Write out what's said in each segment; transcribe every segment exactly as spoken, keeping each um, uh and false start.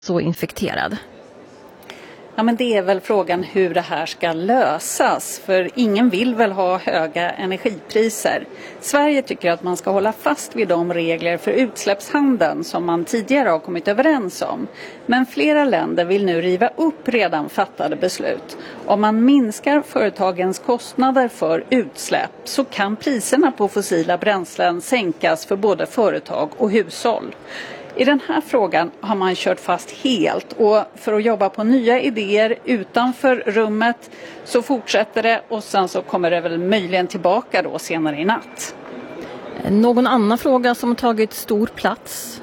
så infekterad. Ja, men det är väl frågan hur det här ska lösas, för ingen vill väl ha höga energipriser. Sverige tycker att man ska hålla fast vid de regler för utsläppshandeln som man tidigare har kommit överens om. Men flera länder vill nu riva upp redan fattade beslut. Om man minskar företagens kostnader för utsläpp så kan priserna på fossila bränslen sänkas för både företag och hushåll. I den här frågan har man kört fast helt, och för att jobba på nya idéer utanför rummet så fortsätter det, och sen så kommer det väl möjligen tillbaka då senare i natt. Någon annan fråga som tagit stor plats?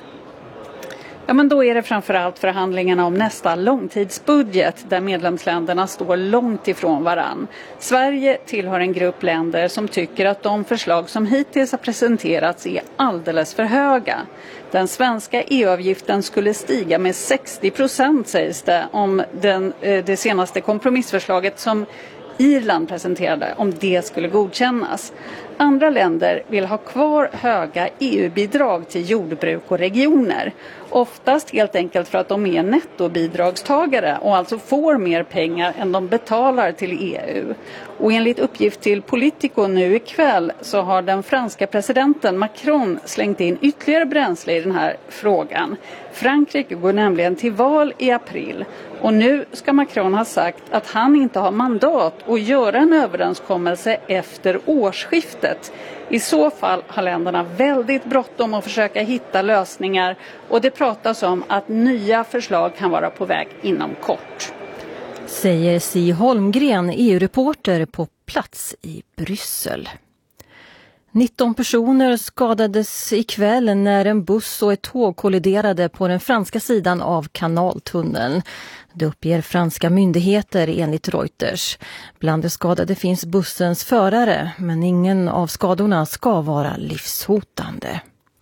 Ja, men då är det framförallt förhandlingarna om nästa långtidsbudget där medlemsländerna står långt ifrån varann. Sverige tillhör en grupp länder som tycker att de förslag som hittills har presenterats är alldeles för höga. Den svenska E U-avgiften skulle stiga med sextio procent sägs det om den, det senaste kompromissförslaget som Irland presenterade, om det skulle godkännas. Andra länder vill ha kvar höga E U-bidrag till jordbruk och regioner. Oftast helt enkelt för att de är nettobidragstagare och alltså får mer pengar än de betalar till E U. Och enligt uppgift till Politico nu ikväll så har den franska presidenten Macron slängt in ytterligare bränsle i den här frågan. Frankrike går nämligen till val i april. Och nu ska Macron ha sagt att han inte har mandat att göra en överenskommelse efter årsskiftet. I så fall har länderna väldigt bråttom att försöka hitta lösningar, och det pratas om att nya förslag kan vara på väg inom kort. Säger Si Holmgren, E U-reporter på plats i Bryssel. nitton personer skadades ikväll när en buss och ett tåg kolliderade på den franska sidan av kanaltunneln. Det uppger franska myndigheter enligt Reuters. Bland de skadade finns bussens förare, men ingen av skadorna ska vara livshotande.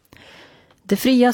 Det fria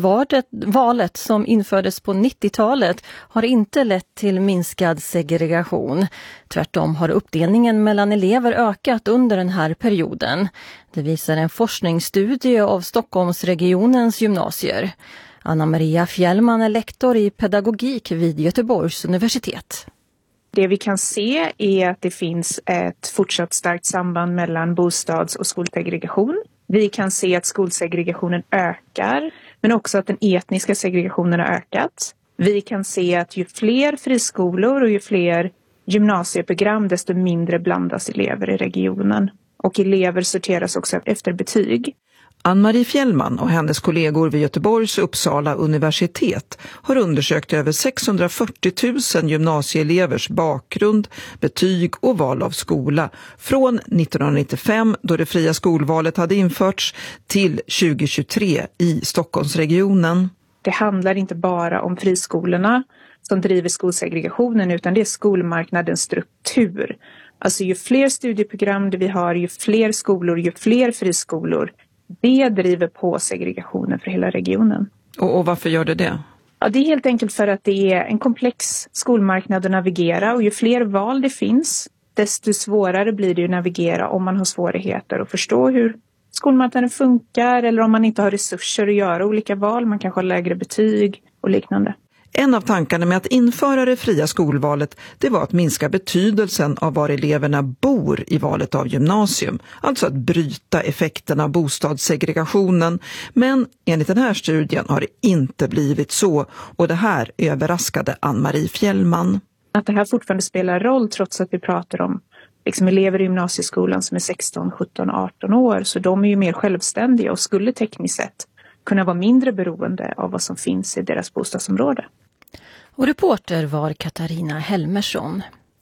skolvalet som infördes på nittiotalet har inte lett till minskad segregation. Tvärtom har uppdelningen mellan elever ökat under den här perioden. Det visar en forskningsstudie av Stockholmsregionens gymnasier. Anna-Maria Fjällman är lektor i pedagogik vid Göteborgs universitet. Det vi kan se är att det finns ett fortsatt starkt samband mellan bostads- och skolsegregation. Vi kan se att skolsegregationen ökar, men också att den etniska segregationen har ökat. Vi kan se att ju fler friskolor och ju fler gymnasieprogram, desto mindre blandas elever i regionen. Och elever sorteras också efter betyg. Ann-Marie Fjällman och hennes kollegor vid Göteborgs Uppsala universitet har undersökt över sexhundrafyrtio tusen gymnasieelevers bakgrund, betyg och val av skola från nittonhundranittiofem, då det fria skolvalet hade införts, till tjugohundratjugotre i Stockholmsregionen. Det handlar inte bara om friskolorna som driver skolsegregationen, utan det är skolmarknadens struktur. Alltså ju fler studieprogram det vi har, ju fler skolor, ju fler friskolor, det driver på segregationen för hela regionen. Och, och varför gör det det? Ja, det är helt enkelt för att det är en komplex skolmarknad att navigera, och ju fler val det finns, desto svårare blir det att navigera om man har svårigheter att förstå hur skolmarknaden funkar, eller om man inte har resurser att göra olika val, man kanske har lägre betyg och liknande. En av tankarna med att införa det fria skolvalet, det var att minska betydelsen av var eleverna bor i valet av gymnasium. Alltså att bryta effekterna av bostadssegregationen. Men enligt den här studien har det inte blivit så, och det här överraskade Ann-Marie Fjällman. Att det här fortfarande spelar roll trots att vi pratar om liksom elever i gymnasieskolan som är sexton, sjutton, arton år. Så de är ju mer självständiga och skulle tekniskt sett kunna vara mindre beroende av vad som finns i deras bostadsområde. Och reporter var Katarina Helmersson.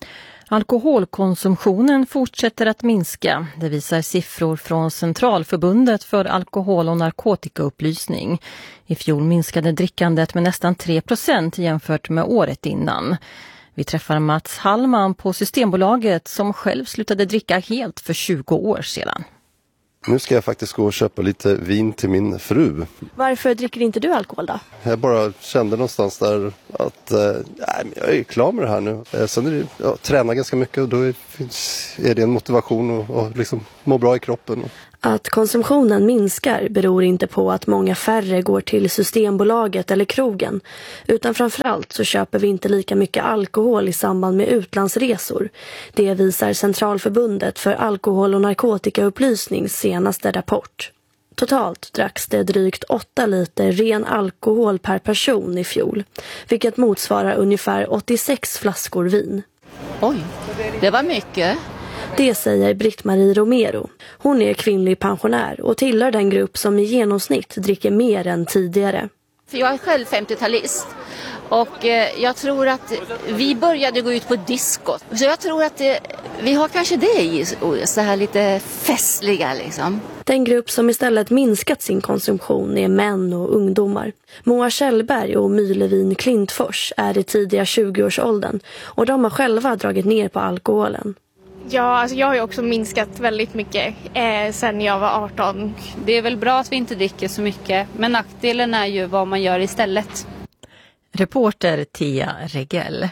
Alkoholkonsumtionen fortsätter att minska. Det visar siffror från Centralförbundet för alkohol- och narkotikaupplysning. I fjol minskade drickandet med nästan tre procent jämfört med året innan. Vi träffar Mats Hallman på Systembolaget som själv slutade dricka helt för tjugo år sedan. Nu ska jag faktiskt gå och köpa lite vin till min fru. Varför dricker inte du alkohol då? Jag bara kände någonstans där att äh, jag är klar med det här nu. Eh, sen är det, jag tränar ganska mycket och då är, finns, är det en motivation att, att liksom må bra i kroppen. Att konsumtionen minskar beror inte på att många färre går till Systembolaget eller krogen, utan framförallt så köper vi inte lika mycket alkohol i samband med utlandsresor. Det visar Centralförbundet för alkohol- och narkotikaupplysnings senaste rapport. Totalt dracks det drygt åtta liter ren alkohol per person i fjol, vilket motsvarar ungefär åttiosex flaskor vin. Oj, det var mycket. Det säger Britt-Marie Romero. Hon är kvinnlig pensionär och tillhör den grupp som i genomsnitt dricker mer än tidigare. För jag är själv femtiotalist och eh, jag tror att vi började gå ut på diskot. Så jag tror att det, vi har kanske det i så här lite festliga liksom. Den grupp som istället minskat sin konsumtion är män och ungdomar. Moa Kjellberg och Mylevin Klintfors är i tidiga tjugoårsåldern och de har själva dragit ner på alkoholen. Ja, alltså jag har ju också minskat väldigt mycket eh, sen jag var arton. Det är väl bra att vi inte dricker så mycket, men nackdelen är ju vad man gör istället. Reporter Tia Regell.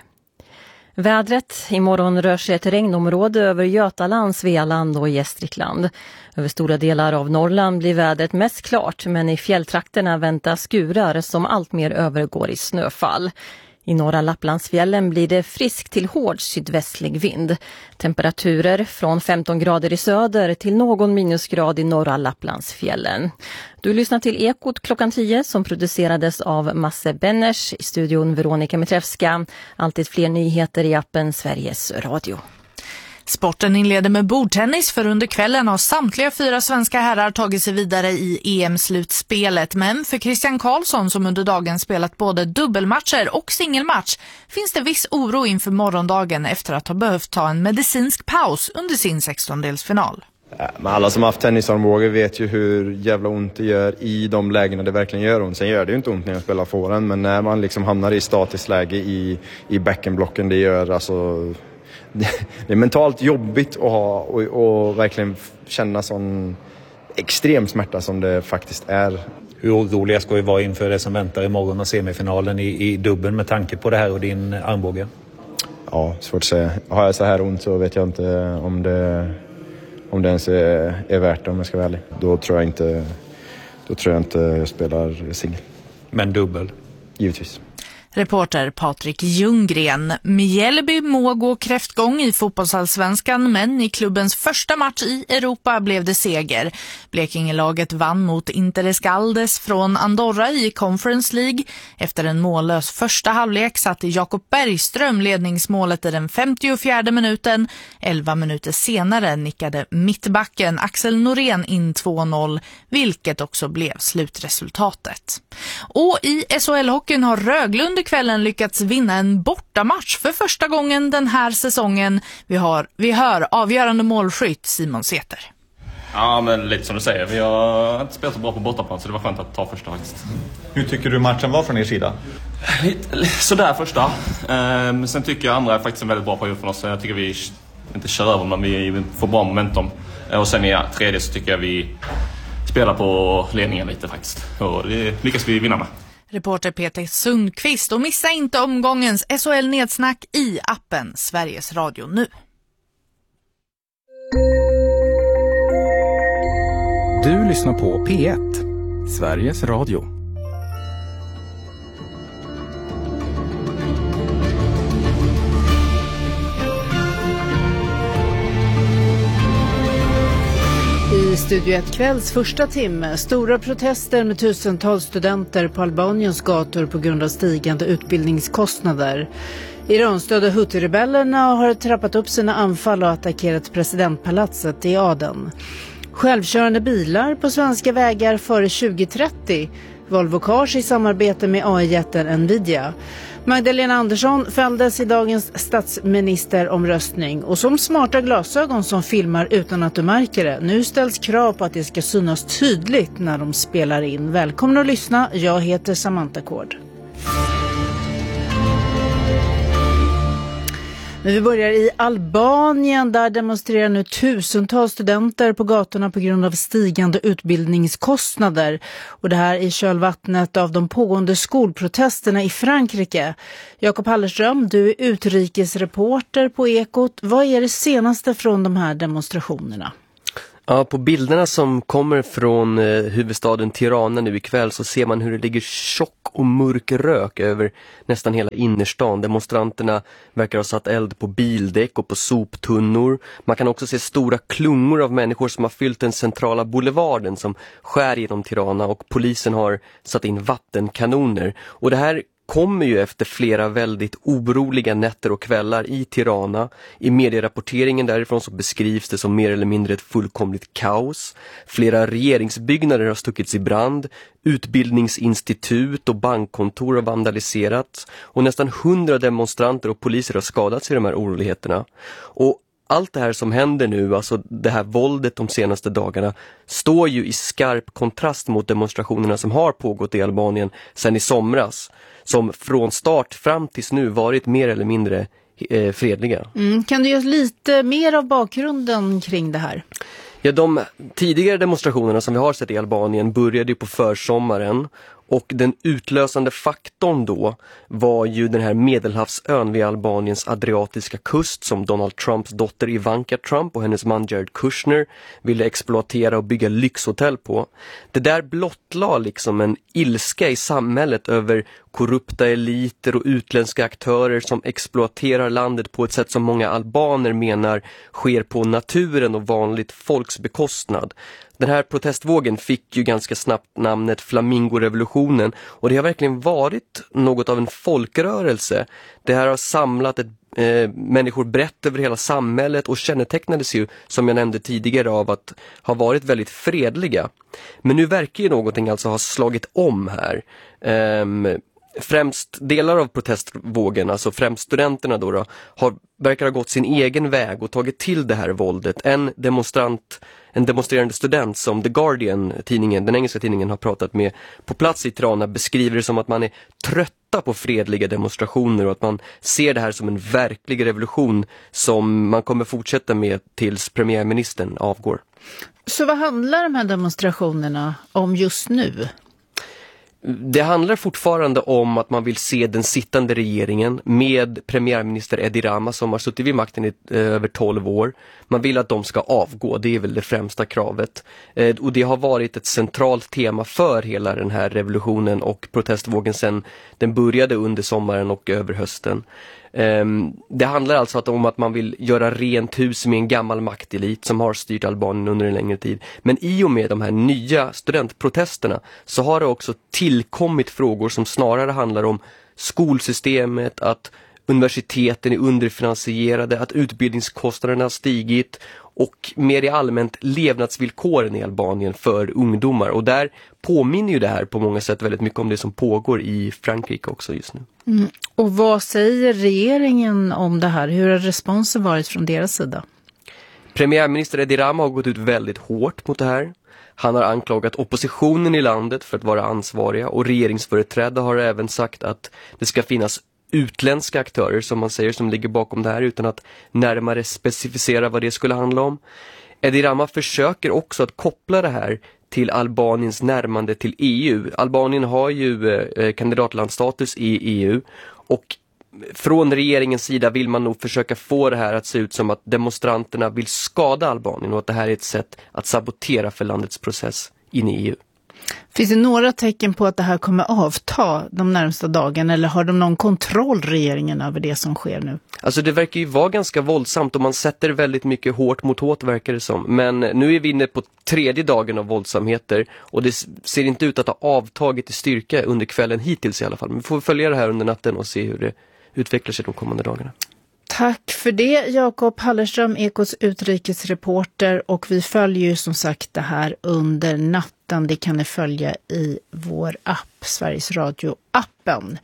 Vädret. Imorgon rör sig ett regnområde över Götaland, Svealand och Gästrikland. Över stora delar av Norrland blir vädret mest klart, men i fjälltrakterna väntas skurar som allt mer övergår i snöfall. I norra Lapplandsfjällen blir det frisk till hård sydvästlig vind. Temperaturer från femton grader i söder till någon minusgrad i norra Lapplandsfjällen. Du lyssnar till Ekot klockan tio som producerades av Masse Benners, i studion Veronica Mitrevska. Alltid fler nyheter i appen Sveriges Radio. Sporten inleder med bordtennis, för under kvällen har samtliga fyra svenska herrar tagit sig vidare i E M-slutspelet. Men för Christian Karlsson, som under dagen spelat både dubbelmatcher och singelmatch, finns det viss oro inför morgondagen efter att ha behövt ta en medicinsk paus under sin sextondelsfinal. Men alla som har haft tennisarmbåge vet ju hur jävla ont det gör i de lägena det verkligen gör ont. Sen gör det ju inte ont när jag spelar forehand, men när man liksom hamnar i statiskt läge i, i bäckenblocken, det gör alltså... Det är mentalt jobbigt att ha och, och verkligen känna sån extrem smärta som det faktiskt är. Hur oroliga ska vi vara inför det som väntar imorgon och semifinalen i, i dubbeln med tanke på det här och din armbåge? Ja, svårt att säga. Har jag så här ont så vet jag inte om det, om det ens är, är värt det, om jag ska vara ärlig. Då tror jag inte, då tror jag inte jag spelar singel. Men dubbel? Givetvis. Reporter Patrik Ljunggren. Mjällby må gå kräftgång i fotbollsallsvenskan, men i klubbens första match i Europa blev det seger. Blekingelaget vann mot Inter Escaldes från Andorra i Conference League. Efter en mållös första halvlek satte Jakob Bergström ledningsmålet i den femtiofjärde minuten. Elva minuter senare nickade mittbacken Axel Norén in två noll, vilket också blev slutresultatet. Och i S H L-hockeyn har Röglund kvällen lyckats vinna en bortamatch för första gången den här säsongen. Vi, har, vi hör avgörande målskytt Simon Säter. Ja, men lite som du säger. Vi har inte spelat så bra på bortaplan, så det var skönt att ta första faktiskt. Hur tycker du matchen var från er sida? Sådär första. Ehm, sen tycker jag andra är faktiskt en väldigt bra period från oss. Jag tycker vi inte kör över, men vi får bra momentum. Och sen i tredje så tycker jag vi spelar på ledningen lite faktiskt. Och det lyckas vi vinna med. Reporter Peter Sundqvist, och missa inte omgångens S H L-nedsnack i appen Sveriges Radio nu. Du lyssnar på P ett, Sveriges Radio. I Studio ett kvälls första timme, stora protester med tusentals studenter på Albaniens gator på grund av stigande utbildningskostnader. Iranstödda Houthi-rebellerna har trappat upp sina anfall och attackerat presidentpalatset i Aden. Självkörande bilar på svenska vägar före tjugo trettio. Volvo Cars i samarbete med A I-jätten Nvidia. Magdalena Andersson fälldes i dagens statsministeromröstning, och som smarta glasögon som filmar utan att du märker det. Nu ställs krav på att det ska synas tydligt när de spelar in. Välkomna att lyssna, jag heter Samantha Kord. Men vi börjar i Albanien, där demonstrerar nu tusentals studenter på gatorna på grund av stigande utbildningskostnader. Och det här i kölvattnet av de pågående skolprotesterna i Frankrike. Jakob Hallerström, du är utrikesreporter på Ekot. Vad är det senaste från de här demonstrationerna? Ja, på bilderna som kommer från eh, huvudstaden Tirana nu ikväll så ser man hur det ligger tjock och mörk rök över nästan hela innerstan. Demonstranterna verkar ha satt eld på bildäck och på soptunnor. Man kan också se stora klungor av människor som har fyllt den centrala boulevarden som skär genom Tirana, och polisen har satt in vattenkanoner. Och det här kommer ju efter flera väldigt oroliga nätter och kvällar i Tirana. I medierapporteringen därifrån så beskrivs det som mer eller mindre ett fullkomligt kaos. Flera regeringsbyggnader har stuckits i brand. Utbildningsinstitut och bankkontor har vandaliserats. Och nästan hundra demonstranter och poliser har skadats i de här oroligheterna. Och allt det här som händer nu, alltså det här våldet de senaste dagarna, står ju i skarp kontrast mot demonstrationerna som har pågått i Albanien sedan i somras, som från start fram tills nu varit mer eller mindre eh, fredliga. Mm, kan du ge oss lite mer av bakgrunden kring det här? Ja, de tidigare demonstrationerna som vi har sett i Albanien började ju på försommaren, och den utlösande faktorn då var ju den här Medelhavsön vid Albaniens adriatiska kust som Donald Trumps dotter Ivanka Trump och hennes man Jared Kushner ville exploatera och bygga lyxhotell på. Det där blottlade liksom en ilska i samhället över korrupta eliter och utländska aktörer som exploaterar landet på ett sätt som många albaner menar sker på naturen och vanligt folks bekostnad. Den här protestvågen fick ju ganska snabbt namnet Flamingorevolutionen, och det har verkligen varit något av en folkrörelse. Det här har samlat ett, eh, människor brett över hela samhället och kännetecknades ju, som jag nämnde tidigare, av att ha varit väldigt fredliga. Men nu verkar ju någonting alltså ha slagit om här. Ehm, Främst delar av protestvågen, alltså främst studenterna då, då har, verkar ha gått sin egen väg och tagit till det här våldet. En demonstrant, en demonstrerande student som The Guardian, tidningen, den engelska tidningen, har pratat med på plats i Tirana, beskriver det som att man är trötta på fredliga demonstrationer och att man ser det här som en verklig revolution som man kommer fortsätta med tills premiärministern avgår. Så vad handlar de här demonstrationerna om just nu? Det handlar fortfarande om att man vill se den sittande regeringen med premiärminister Edi Rama som har suttit vid makten i eh, över tolv år. Man vill att de ska avgå, det är väl det främsta kravet. Eh, och det har varit ett centralt tema för hela den här revolutionen och protestvågen sedan den började under sommaren och över hösten. Um, det handlar alltså att, om att man vill göra rent hus med en gammal maktelit som har styrt Albanien under en längre tid. Men i och med de här nya studentprotesterna så har det också tillkommit frågor som snarare handlar om skolsystemet, att universiteten är underfinansierade, att utbildningskostnaderna har stigit och mer i allmänt levnadsvillkoren i Albanien för ungdomar. Och där påminner ju det här på många sätt väldigt mycket om det som pågår i Frankrike också just nu. Mm. Och vad säger regeringen om det här? Hur har responsen varit från deras sida? Premiärminister Edi Rama har gått ut väldigt hårt mot det här. Han har anklagat oppositionen i landet för att vara ansvariga, och regeringsföreträdare har även sagt att det ska finnas utländska aktörer som man säger som ligger bakom det här utan att närmare specificera vad det skulle handla om. Edi Rama försöker också att koppla det här till Albaniens närmande till E U. Albanien har ju eh, kandidatlandstatus i E U, och från regeringens sida vill man nog försöka få det här att se ut som att demonstranterna vill skada Albanien och att det här är ett sätt att sabotera för landets process in i E U. Finns det några tecken på att det här kommer avta de närmaste dagarna, eller har de någon kontroll, regeringen, över det som sker nu? Alltså det verkar ju vara ganska våldsamt och man sätter väldigt mycket hårt mot hårt, verkar det som. Men nu är vi inne på tredje dagen av våldsamheter och det ser inte ut att ha avtagit i styrka under kvällen hittills i alla fall. Men vi får följa det här under natten och se hur det utvecklar sig de kommande dagarna. Tack för det, Jakob Hallerström, Ekots utrikesreporter, och vi följer ju som sagt det här under natten. Det kan ni följa i vår app, Sveriges Radio-appen.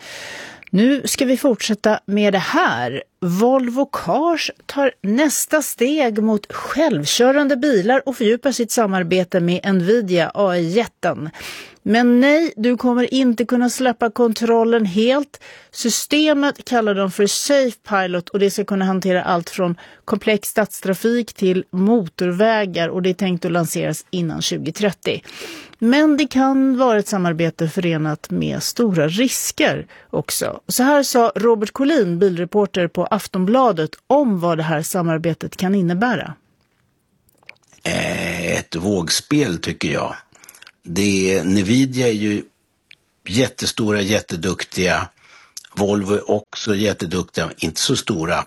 Nu ska vi fortsätta med det här. Volvo Cars tar nästa steg mot självkörande bilar och fördjupar sitt samarbete med Nvidia, A I-jätten. Men nej, du kommer inte kunna släppa kontrollen helt. Systemet kallar de för Safe Pilot och det ska kunna hantera allt från komplex stadstrafik till motorvägar, och det är tänkt att lanseras innan tjugo trettio. Men det kan vara ett samarbete förenat med stora risker också. Så här sa Robert Collin, bilreporter på Aftonbladet, om vad det här samarbetet kan innebära. eh, ett vågspel tycker jag. Det, Nvidia är ju jättestora, jätteduktiga. Volvo är också jätteduktiga, inte så stora.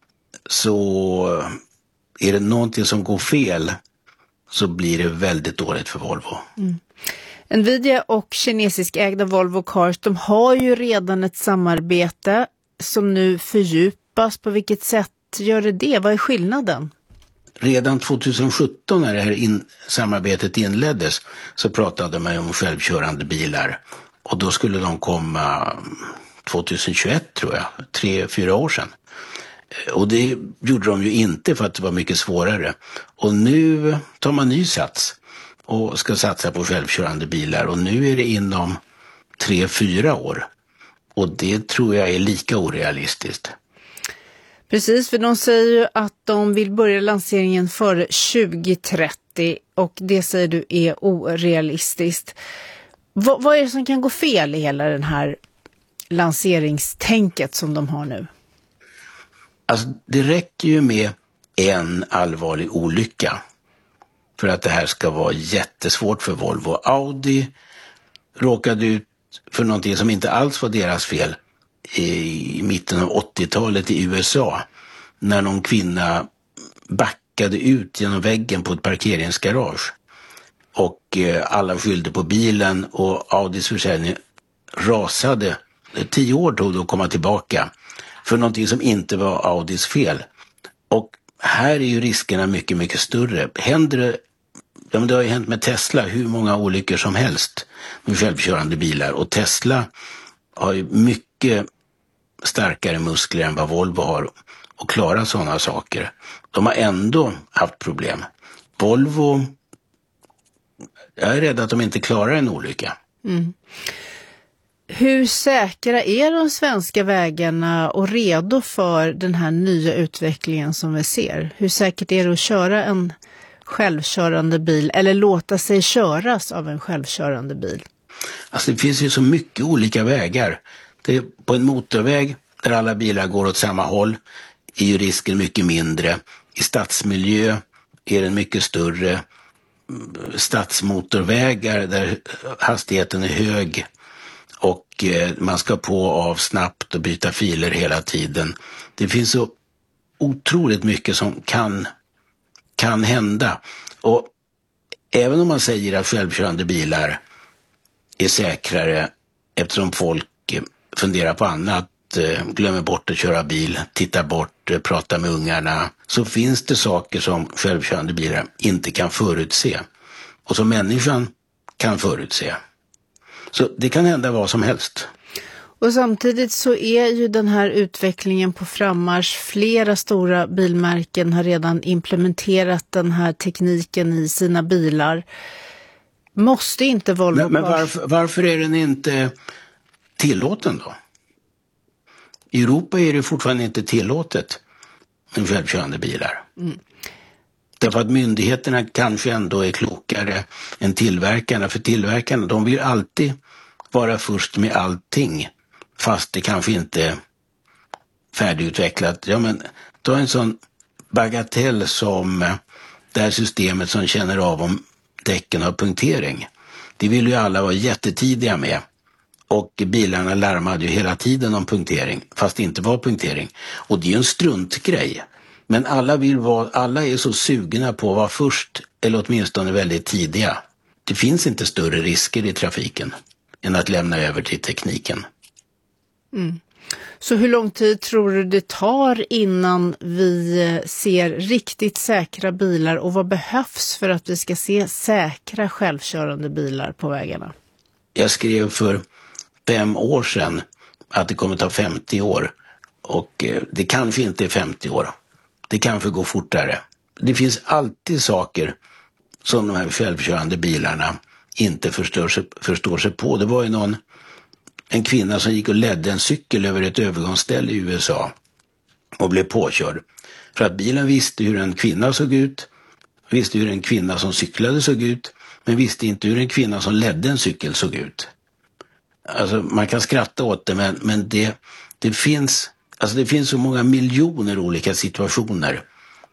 Så är det någonting som går fel så blir det väldigt dåligt för Volvo. Mm. Nvidia och kinesisk ägda Volvo Cars, de har ju redan ett samarbete som nu fördjupas. På vilket sätt gör det det? Vad är skillnaden? Redan tjugohundrasjutton när det här in, samarbetet inleddes så pratade man om självkörande bilar. Och då skulle de komma tjugohundratjugoett tror jag, tre, fyra år sedan. Och det gjorde de ju inte för att det var mycket svårare. Och nu tar man ny sats och ska satsa på självkörande bilar. Och nu är det inom tre, fyra år. Och det tror jag är lika orealistiskt. Precis, för de säger ju att de vill börja lanseringen före tjugohundratrettio och det säger du är orealistiskt. V- vad är det som kan gå fel i hela den här lanseringstänket som de har nu? Alltså det räcker ju med en allvarlig olycka för att det här ska vara jättesvårt för Volvo. Audi råkade ut för någonting som inte alls var deras fel i mitten av åttiotalet i U S A när någon kvinna backade ut genom väggen på ett parkeringsgarage och alla skyllde på bilen och Audis försäljning rasade. Tio år tog det att komma tillbaka för någonting som inte var Audis fel. Och här är ju riskerna mycket, mycket större. Händer det, ja, men det har ju hänt med Tesla hur många olyckor som helst med självkörande bilar. Och Tesla har ju mycket starkare muskler än vad Volvo har att klara sådana saker. De har ändå haft problem. Volvo, jag är rädd att de inte klarar en olycka. Mm. Hur säkra är de svenska vägarna och redo för den här nya utvecklingen som vi ser? Hur säkert är det att köra en självkörande bil eller låta sig köras av en självkörande bil? Alltså det finns ju så mycket olika vägar. Det är på en motorväg där alla bilar går åt samma håll är ju risken mycket mindre. I stadsmiljö är den mycket större. Stadsmotorvägar där hastigheten är hög och man ska på och av snabbt och byta filer hela tiden. Det finns så otroligt mycket som kan, kan hända. Och även om man säger att självkörande bilar är säkrare eftersom folk funderar på annat, glömmer bort att köra bil, tittar bort, pratar med ungarna, så finns det saker som självkörande bilar inte kan förutse och som människan kan förutse. Så det kan hända vad som helst. Och samtidigt så är ju den här utvecklingen på frammarsch. Flera stora bilmärken har redan implementerat den här tekniken i sina bilar. Måste inte Volvo... Men, men varför, varför är den inte tillåten då? I Europa är det fortfarande inte tillåtet med självkörande bilar. Mm. Därför att myndigheterna kanske ändå är klokare än tillverkarna. För tillverkarna, de vill alltid vara först med allting. Fast det kanske inte är färdigutvecklat. Ja, men ta en sån bagatell som det här systemet som känner av om däcken har punktering. Det vill ju alla vara jättetidiga med. Och bilarna larmade ju hela tiden om punktering, fast det inte var punktering. Och det är ju en struntgrej. Men alla, vill vara, alla är så sugna på att vara först, eller åtminstone väldigt tidiga. Det finns inte större risker i trafiken än att lämna över till tekniken. Mm. Så hur lång tid tror du det tar innan vi ser riktigt säkra bilar och vad behövs för att vi ska se säkra självkörande bilar på vägarna? Jag skrev för fem år sedan att det kommer ta femtio år och det kanske inte är femtio år. Det kanske går fortare. Det finns alltid saker som de här självkörande bilarna inte förstår sig, förstår sig på. Det var ju någon, en kvinna som gick och ledde en cykel över ett övergångsställe i U S A och blev påkörd. För att bilen visste hur en kvinna såg ut, visste hur en kvinna som cyklade såg ut, men visste inte hur en kvinna som ledde en cykel såg ut. Alltså man kan skratta åt det, men, men det, det finns... Alltså det finns så många miljoner olika situationer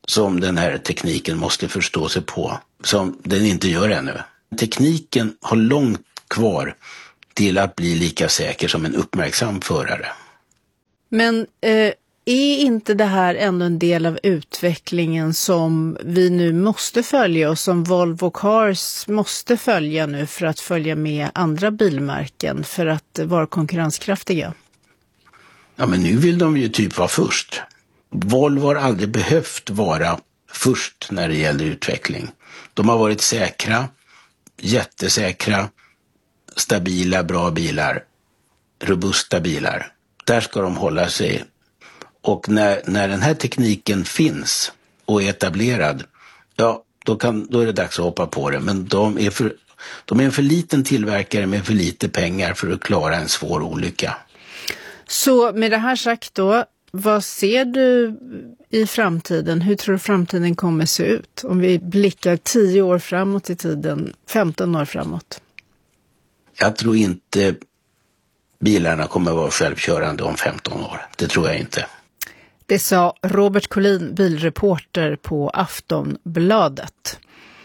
som den här tekniken måste förstå sig på, som den inte gör ännu. Tekniken har långt kvar till att bli lika säker som en uppmärksam förare. Men eh, är inte det här ändå en del av utvecklingen som vi nu måste följa och som Volvo Cars måste följa nu för att följa med andra bilmärken för att vara konkurrenskraftiga? Ja, men nu vill de ju typ vara först. Volvo har aldrig behövt vara först när det gäller utveckling. De har varit säkra, jättesäkra, stabila, bra bilar, robusta bilar. Där ska de hålla sig. Och när, när den här tekniken finns och är etablerad, ja, då, kan, då är det dags att hoppa på det. Men de är, för, de är en för liten tillverkare med för lite pengar för att klara en svår olycka. Så med det här sagt då, vad ser du i framtiden? Hur tror du framtiden kommer se ut? Om vi blickar tio år framåt i tiden, femton år framåt. Jag tror inte bilarna kommer att vara självkörande om femton år. Det tror jag inte. Det sa Robert Collin, bilreporter på Aftonbladet.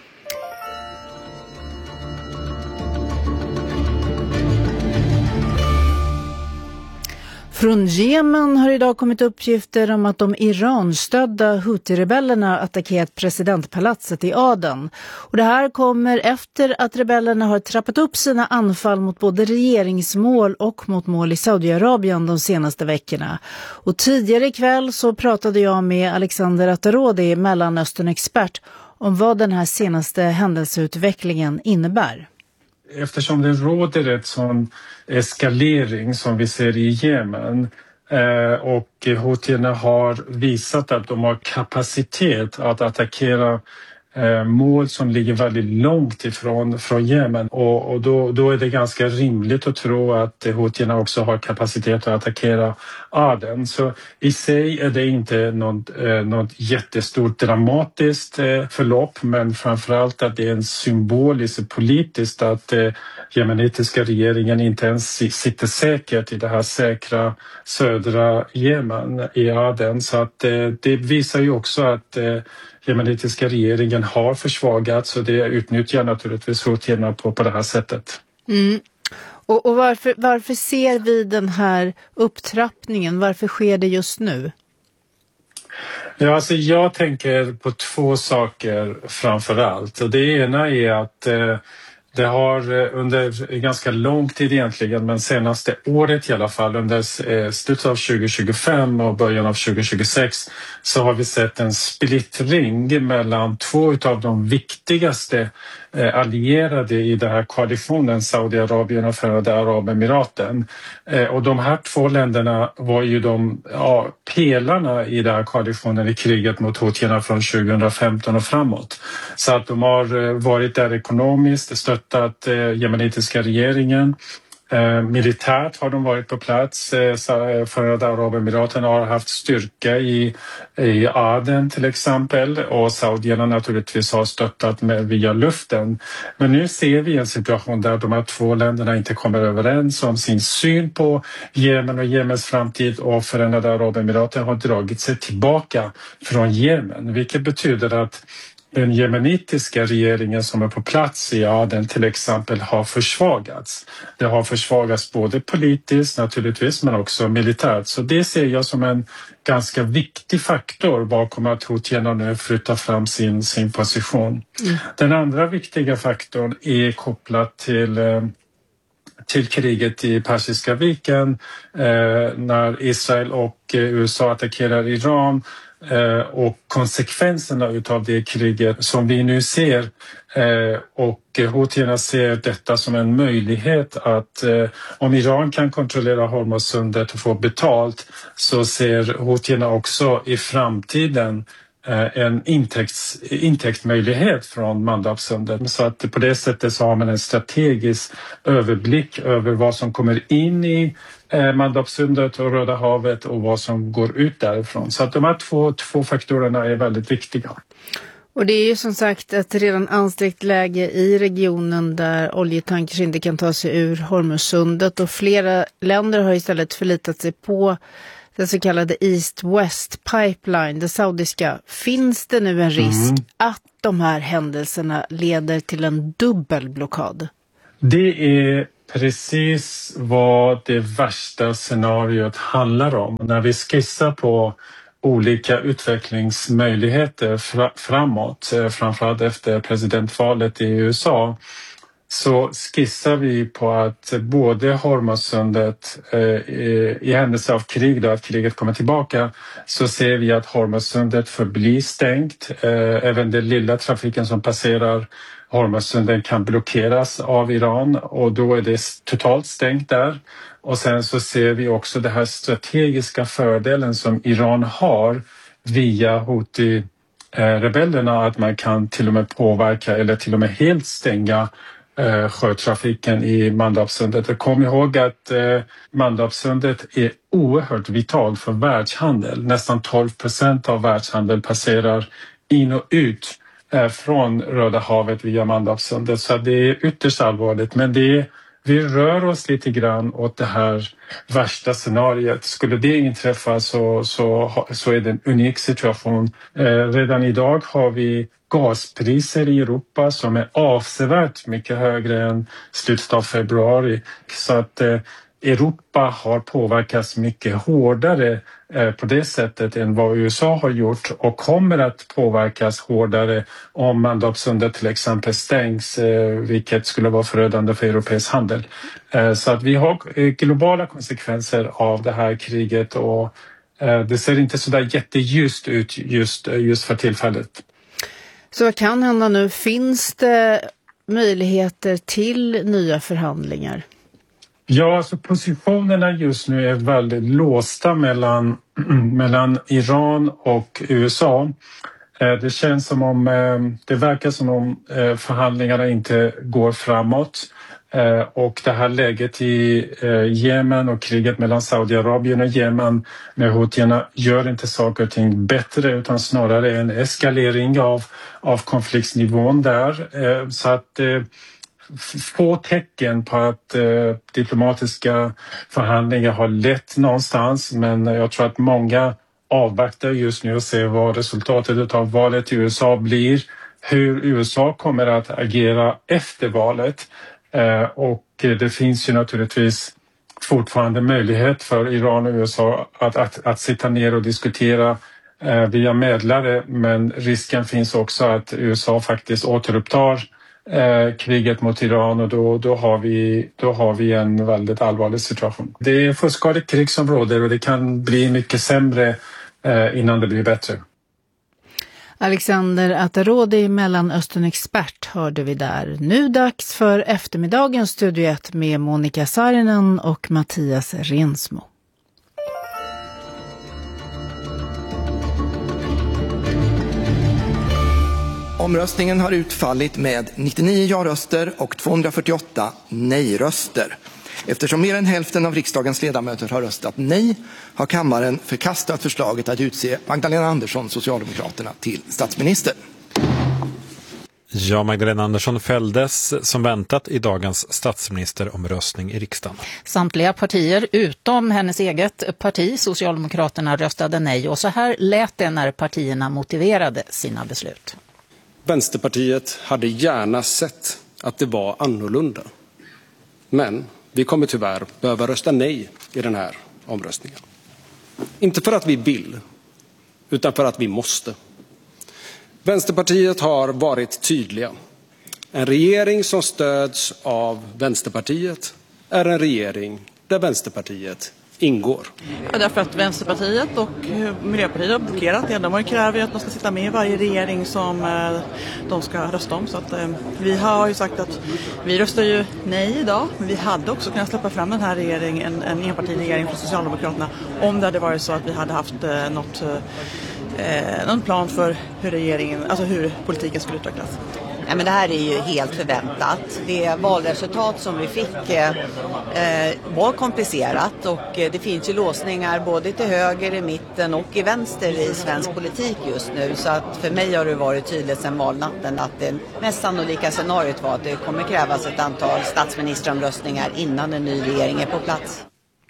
Från Jemen har idag kommit uppgifter om att de Iran-stödda Houthi-rebellerna attackerat presidentpalatset i Aden. Och det här kommer efter att rebellerna har trappat upp sina anfall mot både regeringsmål och mot mål i Saudiarabien de senaste veckorna. Och tidigare ikväll så pratade jag med Alexander Atarodi, Mellanöstern-expert, om vad den här senaste händelseutvecklingen innebär. Eftersom det råder ett sån eskalering som vi ser i Jemen eh, och Houthierna har visat att de har kapacitet att attackera eh, mål som ligger väldigt långt ifrån från Jemen. Och, och då, då är det ganska rimligt att tro att Houthierna också har kapacitet att attackera Aden. Så i sig är det inte något, eh, något jättestort dramatiskt eh, förlopp, men framförallt att det är en symboliskt politiskt att eh, jemenitiska regeringen inte ens sitter säkert i det här säkra södra Jemen i Aden. Så att eh, det visar ju också att eh, jemenitiska regeringen har försvagats, och det utnyttjar naturligtvis Houthierna på, på det här sättet. Mm. Och, och varför, varför ser vi den här upptrappningen? Varför sker det just nu? Ja, alltså jag tänker på två saker framför allt. Och det ena är att eh, det har under ganska lång tid egentligen, men senaste året i alla fall, under eh, slutet av tjugo tjugofem och början av tjugo tjugosex, så har vi sett en splittring mellan två av de viktigaste eh, allierade i den här koalitionen, Saudiarabien och Förenade Arabemiraten. Eh, och de här två länderna var ju de ja, pelarna i den här koalitionen i kriget mot Houthierna från tjugohundrafemton och framåt. Så att de har eh, varit där ekonomiskt, stöttat eh, jemenitiska regeringen. Eh, militärt har de varit på plats. Eh, Förenade Arabemiraten har haft styrka i, i Aden till exempel, och saudierna naturligtvis har stöttat med via luften. Men nu ser vi en situation där de här två länderna inte kommer överens om sin syn på Jemen och Jemens framtid, och Förenade Arabemiraten har dragit sig tillbaka från Jemen, vilket betyder att den jemenitiska regeringen som är på plats i Aden till exempel har försvagats. Det har försvagats både politiskt naturligtvis, men också militärt. Så det ser jag som en ganska viktig faktor bakom att Houthierna nu flyttar fram sin, sin position. Mm. Den andra viktiga faktorn är kopplat till eh, till kriget i Persiska viken eh, när Israel och eh, U S A attackerar Iran. Eh, och konsekvenserna utav det kriget som vi nu ser, eh, och Houthierna ser detta som en möjlighet att eh, om Iran kan kontrollera Hormuzsundet och få betalt, så ser Houthierna också i framtiden eh, en intäkts, intäktsmöjlighet från Mandabsundet. Så att på det sättet så har man en strategisk överblick över vad som kommer in i Mandabsundet och Röda havet och vad som går ut därifrån. Så att de här två, två faktorerna är väldigt viktiga. Och det är ju som sagt ett redan ansträngt läge i regionen där oljetankers inte kan ta sig ur Hormuzsundet, och flera länder har istället förlitat sig på den så kallade East-West Pipeline, det saudiska. Finns det nu en risk mm. att de här händelserna leder till en dubbelblockad? Det är precis vad det värsta scenariot handlar om. När vi skissar på olika utvecklingsmöjligheter fra- framåt, framförallt efter presidentvalet i U S A, så skissar vi på att både Hormuzsundet, eh, i händelse av krig, då att kriget kommer tillbaka, så ser vi att Hormuzsundet förblir stängt. Eh, även den lilla trafiken som passerar Hormuzsundet kan blockeras av Iran, och då är det totalt stängt där. Och sen så ser vi också den här strategiska fördelen som Iran har via Houthi-rebellerna, att man kan till och med påverka eller till och med helt stänga eh, sjötrafiken i Mandabsundet. Kom ihåg att eh, Mandabsundet är oerhört vitalt för världshandel. Nästan tolv procent av världshandel passerar in och ut eh, från Röda havet via Mandabsundet. Så det är ytterst allvarligt, men det är vi rör oss lite grann åt det här värsta scenariet. Skulle det inträffa så, så, så är det en unik situation. Eh, redan idag har vi gaspriser i Europa som är avsevärt mycket högre än slutet av februari. Så att eh, Europa har påverkats mycket hårdare eh, på det sättet än vad U S A har gjort, och kommer att påverkas hårdare om Mandabsundet till exempel stängs, eh, vilket skulle vara förödande för europeisk handel. Eh, så att vi har eh, globala konsekvenser av det här kriget, och eh, det ser inte så där jätteljust ut just, just för tillfället. Så vad kan hända nu? Finns det möjligheter till nya förhandlingar? Ja, alltså positionerna just nu är väldigt låsta mellan, mellan Iran och U S A. Det känns som om, det verkar som om förhandlingarna inte går framåt. Och det här läget i Jemen och kriget mellan Saudiarabien och Jemen med Houthierna gör inte saker och ting bättre, utan snarare en eskalering av, av konfliktsnivån där. Så att få tecken på att eh, diplomatiska förhandlingar har lett någonstans, men jag tror att många avvaktar just nu och ser vad resultatet av valet i U S A blir, hur U S A kommer att agera efter valet, eh, och det finns ju naturligtvis fortfarande möjlighet för Iran och U S A att, att, att sitta ner och diskutera eh, via medlare, men risken finns också att U S A faktiskt återupptar Eh, kriget mot Iran, och då, då, har vi, då har vi en väldigt allvarlig situation. Det är fullskaligt krig som råder, och det kan bli mycket sämre eh, innan det blir bättre. Alexander Atarodi, Mellanöstern-expert, hörde vi där. Nu dags för eftermiddagens Studio ett med Monica Saarinen och Mattias Rensmo. Omröstningen har utfallit med nittionio ja-röster och tvåhundrafyrtioåtta nej-röster. Eftersom mer än hälften av riksdagens ledamöter har röstat nej har kammaren förkastat förslaget att utse Magdalena Andersson, Socialdemokraterna, till statsminister. Ja, Magdalena Andersson fälldes som väntat i dagens statsministeromröstning i riksdagen. Samtliga partier utom hennes eget parti, Socialdemokraterna, röstade nej, och så här lät det när partierna motiverade sina beslut. Vänsterpartiet hade gärna sett att det var annorlunda. Men vi kommer tyvärr behöva rösta nej i den här omröstningen. Inte för att vi vill, utan för att vi måste. Vänsterpartiet har varit tydliga. En regering som stöds av Vänsterpartiet är en regering där Vänsterpartiet ingår. Ja, därför att Vänsterpartiet och Miljöpartiet har blockerat det. De har krävt att de ska sitta med i varje regering som eh, de ska rösta om. Så att, eh, vi har ju sagt att vi röstar ju nej idag. Men vi hade också kunnat släppa fram den här regeringen, en enpartiregering från Socialdemokraterna, om det hade varit så att vi hade haft eh, något, eh, någon plan för hur regeringen, alltså hur politiken skulle utvecklas. Ja, men det här är ju helt förväntat. Det valresultat som vi fick eh, var komplicerat och eh, det finns ju låsningar både till höger, i mitten och i vänster i svensk politik just nu. Så att för mig har det varit tydligt sedan valnatten att det mest sannolika scenariot var att det kommer krävas ett antal statsministeromröstningar innan en ny regering är på plats.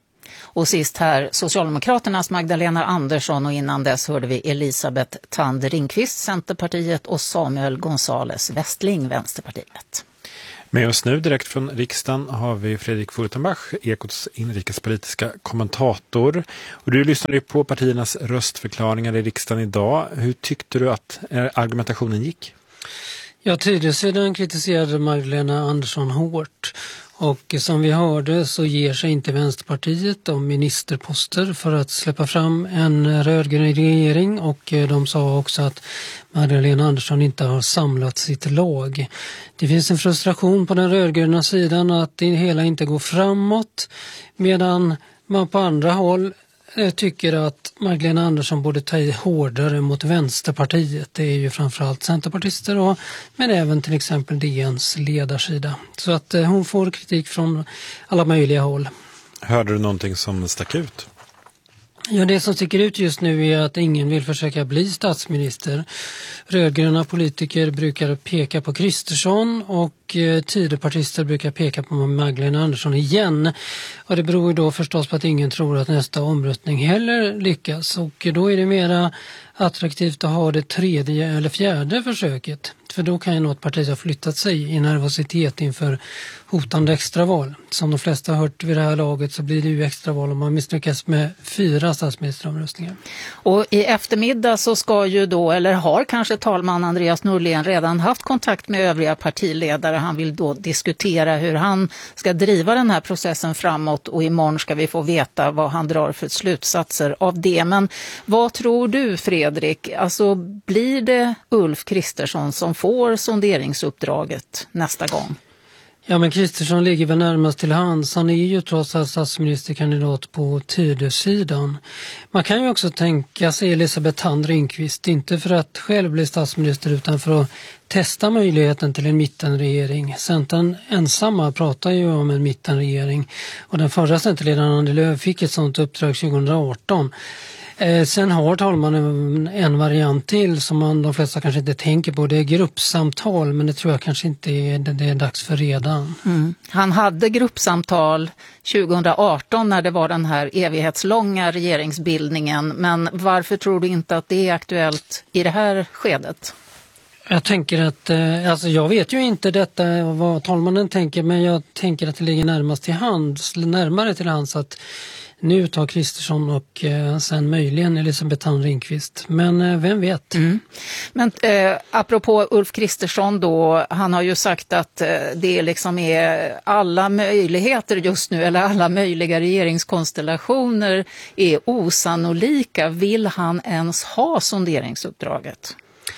Och sist här, Socialdemokraternas Magdalena Andersson och innan dess hörde vi Elisabeth Thand Ringqvist, Centerpartiet och Samuel Gonzales Westling, Vänsterpartiet. Med oss nu direkt från riksdagen har vi Fredrik Furtenbach, Ekots inrikespolitiska kommentator. Och du lyssnade på partiernas röstförklaringar i riksdagen idag. Hur tyckte du att argumentationen gick? Ja, Tidösidan kritiserade Magdalena Andersson hårt. Och som vi hörde så ger sig inte Vänsterpartiet om ministerposter för att släppa fram en rödgrön regering, och de sa också att Magdalena Andersson inte har samlat sitt lag. Det finns en frustration på den rödgröna sidan att det hela inte går framåt, medan man på andra håll tycker att Magdalena Andersson borde ta i hårdare mot Vänsterpartiet. Det är ju framförallt centerpartister då, men även till exempel D N:s ledarsida. Så att eh, hon får kritik från alla möjliga håll. Hörde du någonting som stack ut? Ja, det som sticker ut just nu är att ingen vill försöka bli statsminister. Rödgröna politiker brukar peka på Kristersson och eh, Tidöpartister brukar peka på Magdalena Andersson igen. Och det beror då förstås på att ingen tror att nästa omröstning heller lyckas. Och då är det mera attraktivt att ha det tredje eller fjärde försöket. För då kan ju något parti ha flyttat sig i nervositet inför hotande extraval. Som de flesta har hört vid det här laget så blir det ju extraval om man misslyckas med fyra statsministeromröstningar. Och i eftermiddag så ska ju då, eller har kanske talman Andreas Norlén redan haft kontakt med övriga partiledare. Han vill då diskutera hur han ska driva den här processen framåt, och imorgon ska vi få veta vad han drar för slutsatser av det. Men vad tror du, Fredrik? Alltså, blir det Ulf Kristersson som får sonderingsuppdraget nästa gång? Ja, men Kristersson ligger väl närmast till hands. Han är ju trots allt statsministerkandidat på Tidösidan. Man kan ju också tänka sig Elisabeth Thand Ringqvist, inte för att själv bli statsminister utan för att testa möjligheten till en mittenregering. Centern ensamma pratar ju om en mittenregering, och den förra centerledaren Annie Lööf fick ett sådant uppdrag tjugohundraarton. Eh, sen har talmannen en variant till som man, de flesta kanske inte tänker på. Det är gruppsamtal, men det tror jag kanske inte är, det, det är dags för redan. Mm. Han hade gruppsamtal tjugohundraarton när det var den här evighetslånga regeringsbildningen. Men varför tror du inte att det är aktuellt i det här skedet? Jag tänker att, eh, alltså jag vet ju inte detta vad talmannen tänker, men jag tänker att det ligger närmast till hands, närmare till hands att nu tar Kristersson och eh, sen möjligen Elisabeth Thand Ringqvist. Men eh, vem vet? Mm. Men eh, apropå Ulf Kristersson då, han har ju sagt att eh, det liksom är alla möjligheter just nu, eller alla möjliga regeringskonstellationer är osannolika. Vill han ens ha sonderingsuppdraget?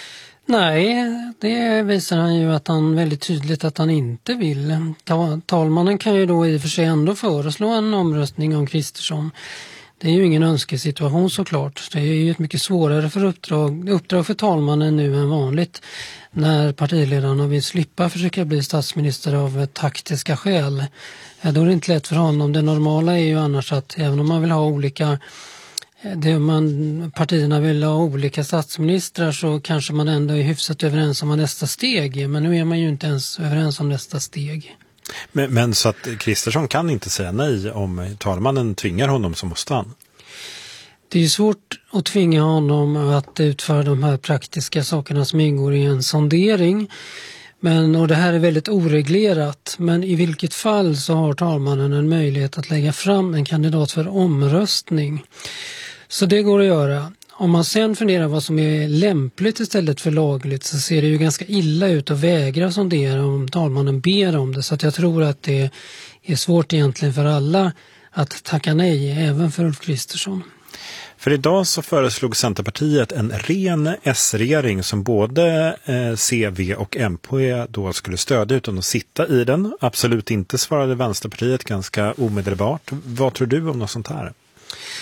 Nej, det visar han ju att han väldigt tydligt att han inte vill. Talmannen kan ju då i och för sig ändå föreslå en omröstning om Kristersson. Det är ju ingen önskesituation såklart. Det är ju ett mycket svårare för uppdrag, uppdrag för talmannen nu än vanligt när partiledarna vill slippa försöka bli statsminister av taktiska skäl. Då är det inte lätt för honom. Det normala är ju annars att även om man vill ha olika Det man, partierna vill ha olika statsministrar, så kanske man ändå är hyfsat överens om vad nästa steg är. Men nu är man ju inte ens överens om nästa steg. Men, men så att Kristersson kan inte säga nej om talmannen tvingar honom, så måste han? Det är ju svårt att tvinga honom att utföra de här praktiska sakerna som ingår i en sondering. Men, och det här är väldigt oreglerat, men i vilket fall så har talmannen en möjlighet att lägga fram en kandidat för omröstning. Så det går att göra. Om man sen funderar vad som är lämpligt istället för lagligt, så ser det ju ganska illa ut att vägra sondera om talmannen ber om det. Så att jag tror att det är svårt egentligen för alla att tacka nej, även för Ulf Kristersson. För idag så föreslog Centerpartiet en ren S-regering som både eh, C, V och M P då skulle stödja utan att sitta i den. Absolut inte, svarade Vänsterpartiet ganska omedelbart. Vad tror du om något sånt här?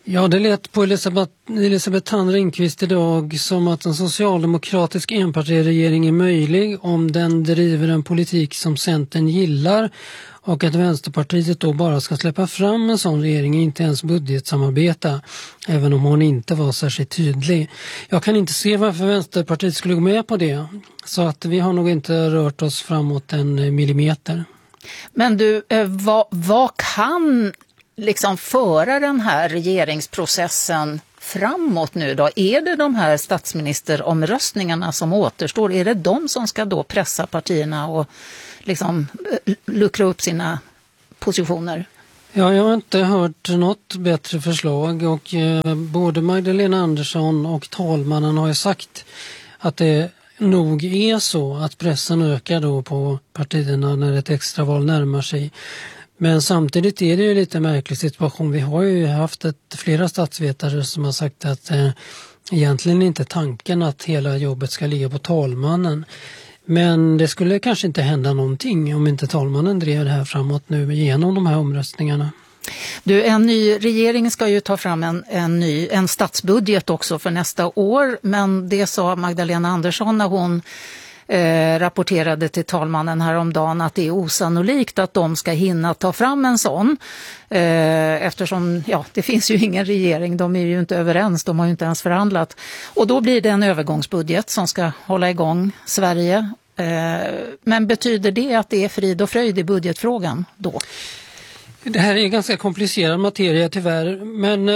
Ja, det lät på Elisabeth, Elisabeth Thand Ringqvist idag som att en socialdemokratisk enpartiregering är möjlig om den driver en politik som Centern gillar och att Vänsterpartiet då bara ska släppa fram en sån regering, inte ens budgetsamarbeta, även om hon inte var särskilt tydlig. Jag kan inte se varför Vänsterpartiet skulle gå med på det, så att vi har nog inte rört oss framåt en millimeter. Men du, vad, vad kan liksom föra den här regeringsprocessen framåt nu då? Är det de här statsministeromröstningarna som återstår? Är det de som ska då pressa partierna och liksom luckra upp sina positioner? Ja, jag har inte hört något bättre förslag och eh, både Magdalena Andersson och talmannen har ju sagt att det nog är så att pressen ökar då på partierna när ett extraval närmar sig. Men samtidigt är det ju lite märklig situation. Vi har ju haft ett, flera statsvetare som har sagt att eh, egentligen inte tanken att hela jobbet ska ligga på talmannen. Men det skulle kanske inte hända någonting om inte talmannen drev det här framåt nu genom de här omröstningarna. Du, en ny regering ska ju ta fram en, en ny en statsbudget också för nästa år, men det sa Magdalena Andersson när hon eh, rapporterade till talmannen häromdagen att det är osannolikt att de ska hinna ta fram en sån eh, eftersom ja, det finns ju ingen regering, de är ju inte överens, de har ju inte ens förhandlat. Och då blir det en övergångsbudget som ska hålla igång Sverige. Eh, men betyder det att det är frid och fröjd i budgetfrågan då? Det här är ganska komplicerad materia tyvärr, men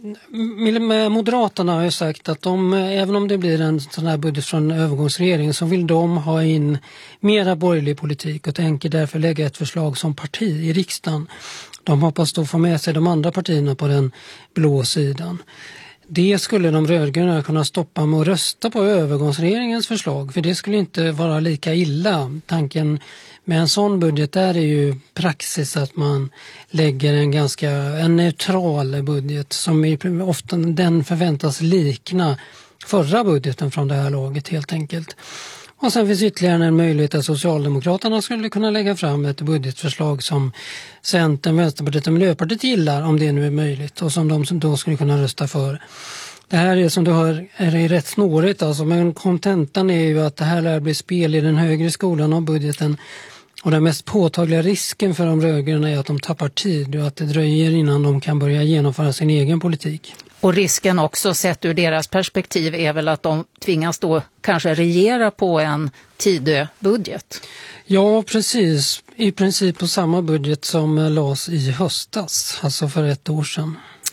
eh, Moderaterna har ju sagt att de, även om det blir en sån här budget från övergångsregeringen, så vill de ha in mera borgerlig politik och tänker därför lägga ett förslag som parti i riksdagen. De hoppas då få med sig de andra partierna på den blå sidan. Det skulle de rödgröna kunna stoppa med att rösta på övergångsregeringens förslag, för det skulle inte vara lika illa. Tanken med en sån budget där är ju praxis att man lägger en ganska en neutral budget som är, ofta den förväntas likna förra budgeten från det här laget helt enkelt. Och sen finns ytterligare en möjlighet att Socialdemokraterna skulle kunna lägga fram ett budgetförslag som Centern, Vänsterpartiet och Miljöpartiet gillar, om det nu är möjligt, och som de då skulle kunna rösta för. Det här är som du hör är rätt snårigt alltså, men kontentan är ju att det här lär bli spel i den högre skolan av budgeten. Och den mest påtagliga risken för de rödgröna är att de tappar tid och att det dröjer innan de kan börja genomföra sin egen politik. Och risken också sett ur deras perspektiv är väl att de tvingas då kanske regera på en Tidö-budget. Ja, precis. I princip på samma budget som lades i höstas, alltså för ett år sedan.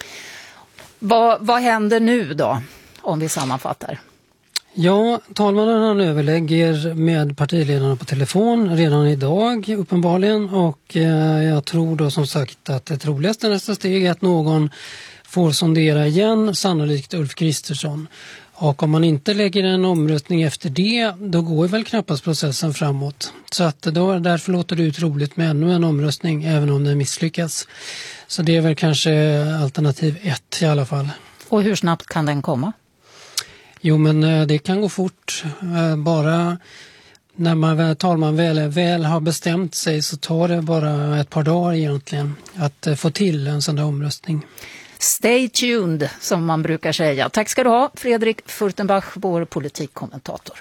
Vad, vad händer nu då, om vi sammanfattar? Ja, talmannen han överlägger med partiledarna på telefon redan idag uppenbarligen, och eh, jag tror då som sagt att det troligaste nästa steg är att någon får sondera igen, sannolikt Ulf Kristersson. Och om man inte lägger en omröstning efter det, då går väl knappast processen framåt. Så att då, därför låter det ut roligt med ännu en omröstning, även om den misslyckas. Så det är väl kanske alternativ ett i alla fall. Och hur snabbt kan den komma? Jo, men det kan gå fort. Bara när man, talman väl, väl har bestämt sig så tar det bara ett par dagar egentligen att få till en sån där omröstning. Stay tuned, som man brukar säga. Tack ska du ha, Fredrik Furtenbach, vår politikkommentator.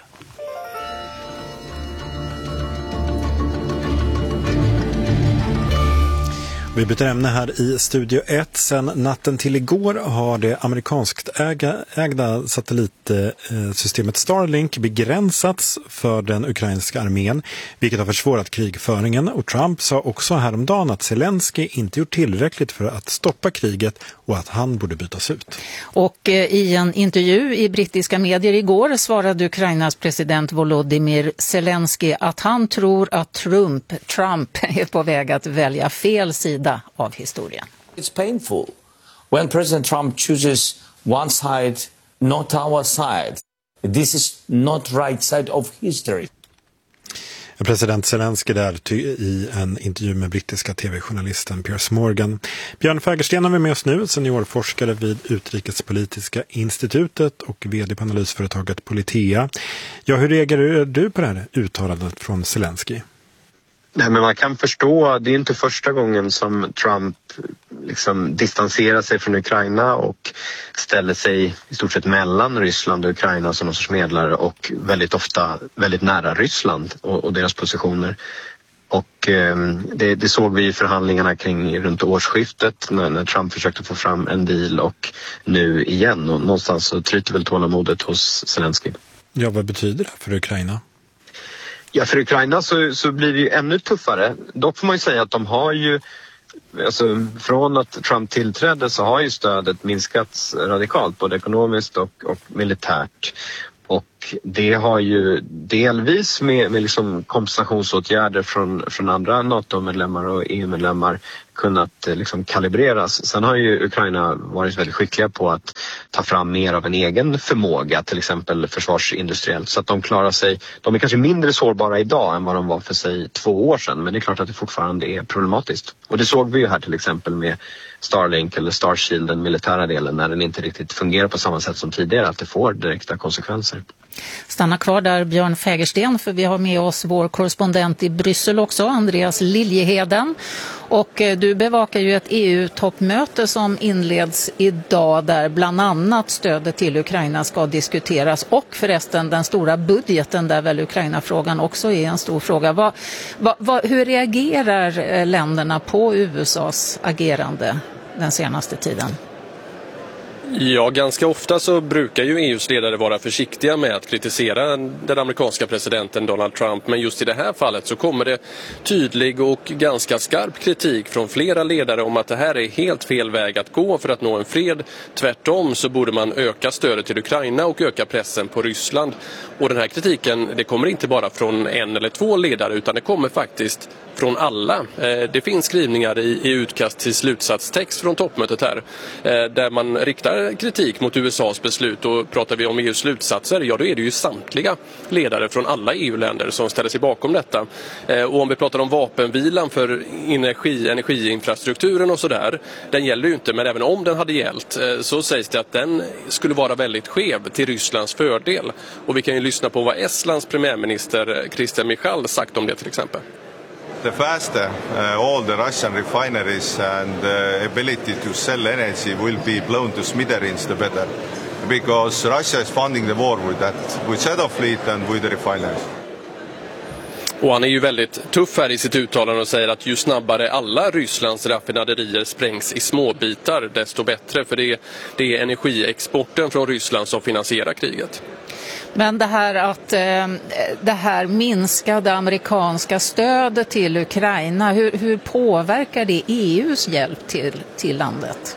Vi byter ämne här i Studio ett. Sen natten till igår har det amerikanskt äga, ägda satellitsystemet Starlink begränsats för den ukrainska armén, vilket har försvårat krigföringen. Och Trump sa också häromdagen att Zelensky inte gjort tillräckligt för att stoppa kriget och att han borde bytas ut. Och eh, i en intervju i brittiska medier igår svarade Ukrainas president Volodymyr Zelensky att han tror att Trump, Trump är på väg att välja fel sida av historien. It's painful when President Trump chooses one side, not our side. This is not right side of history. President Zelensky där i en intervju med brittiska tv-journalisten Piers Morgan. Björn Fägersten har vi med oss nu, seniorforskare vid Utrikespolitiska institutet och vd på analysföretaget Politea. Ja, hur reagerar du på det här uttalandet från Zelensky? Nej, men man kan förstå, det är inte första gången som Trump liksom distanserar sig från Ukraina och ställer sig i stort sett mellan Ryssland och Ukraina som någon sorts medlare och väldigt ofta väldigt nära Ryssland och, och deras positioner. Och eh, det, det såg vi i förhandlingarna kring runt årsskiftet när, när Trump försökte få fram en deal och nu igen. Och någonstans så tryter väl tålamodet hos Zelensky. Ja, vad betyder det för Ukraina? Ja, för Ukraina så, så blir det ju ännu tuffare. Dock får man ju säga att de har ju, alltså från att Trump tillträdde så har ju stödet minskats radikalt, både ekonomiskt och, och militärt. Och det har ju delvis med, med liksom kompensationsåtgärder från, från andra NATO-medlemmar och E U-medlemmar kunnat liksom kalibreras. Sen har ju Ukraina varit väldigt skickliga på att ta fram mer av en egen förmåga, till exempel försvarsindustriellt, så att de klarar sig. De är kanske mindre sårbara idag än vad de var för sig två år sedan, men det är klart att det fortfarande är problematiskt. Och det såg vi ju här till exempel med Starlink eller Starshield, den militära delen, när den inte riktigt fungerar på samma sätt som tidigare, att det får direkta konsekvenser. Stanna kvar där, Björn Fägersten, för vi har med oss vår korrespondent i Bryssel också, Andreas Liljeheden. Och du bevakar ju ett E U-toppmöte som inleds idag där bland annat stödet till Ukraina ska diskuteras och förresten den stora budgeten där väl Ukraina-frågan också är en stor fråga. Vad, vad, vad, hur reagerar länderna på U S A:s agerande den senaste tiden? Ja, ganska ofta så brukar ju E U:s ledare vara försiktiga med att kritisera den amerikanska presidenten Donald Trump. Men just i det här fallet så kommer det tydlig och ganska skarp kritik från flera ledare om att det här är helt fel väg att gå för att nå en fred. Tvärtom så borde man öka stödet till Ukraina och öka pressen på Ryssland. Och den här kritiken, det kommer inte bara från en eller två ledare utan det kommer faktiskt från alla. Det finns skrivningar i, i utkast till slutsatstext från toppmötet här där man riktar kritik mot U S A:s beslut, och pratar vi om E U:s slutsatser, ja då är det ju samtliga ledare från alla E U-länder som ställer sig bakom detta. Och om vi pratar om vapenvilan för energi, energiinfrastrukturen och sådär, den gäller ju inte, men även om den hade gällt så sägs det att den skulle vara väldigt skev till Rysslands fördel. Och vi kan ju lyssna på vad Estlands premiärminister Kristen Michal sagt om det till exempel. The faster uh, all the Russian refineries and uh, ability to sell energy will be blown to smithereens, the better. Because Russia is funding the war with that, with Shadow Fleet and with the refineries. Och han är ju väldigt tuff här i sitt uttalande och säger att ju snabbare alla Rysslands raffinaderier sprängs i småbitar desto bättre, för det, det är energiexporten från Ryssland som finansierar kriget. Men det här att eh, det här minskade amerikanska stödet till Ukraina, hur, hur påverkar det E U:s hjälp till, till landet?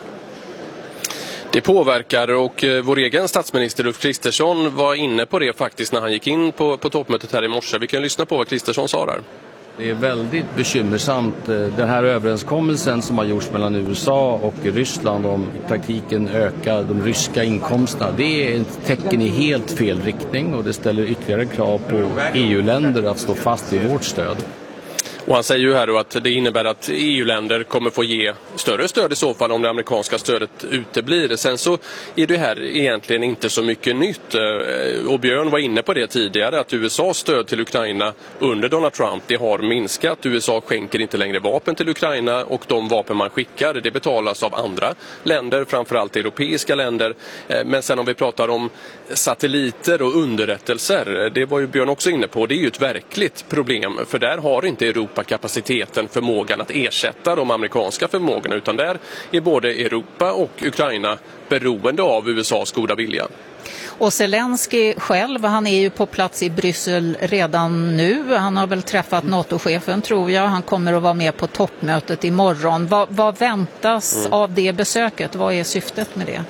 Det påverkar, och eh, vår egen statsminister Ulf Kristersson var inne på det faktiskt när han gick in på, på toppmötet här i morse. Vi kan lyssna på vad Kristersson sa där. Det är väldigt bekymmersamt, den här överenskommelsen som har gjorts mellan U S A och Ryssland om i praktiken öka de ryska inkomsterna. Det är ett tecken i helt fel riktning och det ställer ytterligare krav på E U-länder att stå fast vid vårt stöd. Och han säger ju här då att det innebär att E U-länder kommer få ge större stöd i så fall om det amerikanska stödet uteblir. Sen så är det här egentligen inte så mycket nytt. Och Björn var inne på det tidigare, att U S A:s stöd till Ukraina under Donald Trump, det har minskat. U S A skänker inte längre vapen till Ukraina, och de vapen man skickar, det betalas av andra länder, framförallt europeiska länder. Men sen om vi pratar om satelliter och underrättelser, det var ju Björn också inne på, det är ju ett verkligt problem, för där har inte Europa kapaciteten, förmågan att ersätta de amerikanska förmågorna, utan där är både Europa och Ukraina beroende av U S A:s goda vilja. Och Zelensky själv, han är ju på plats i Bryssel redan nu. Han har väl träffat NATO-chefen tror jag. Han kommer att vara med på toppmötet imorgon. Vad, vad väntas mm. av det besöket? Vad är syftet med det?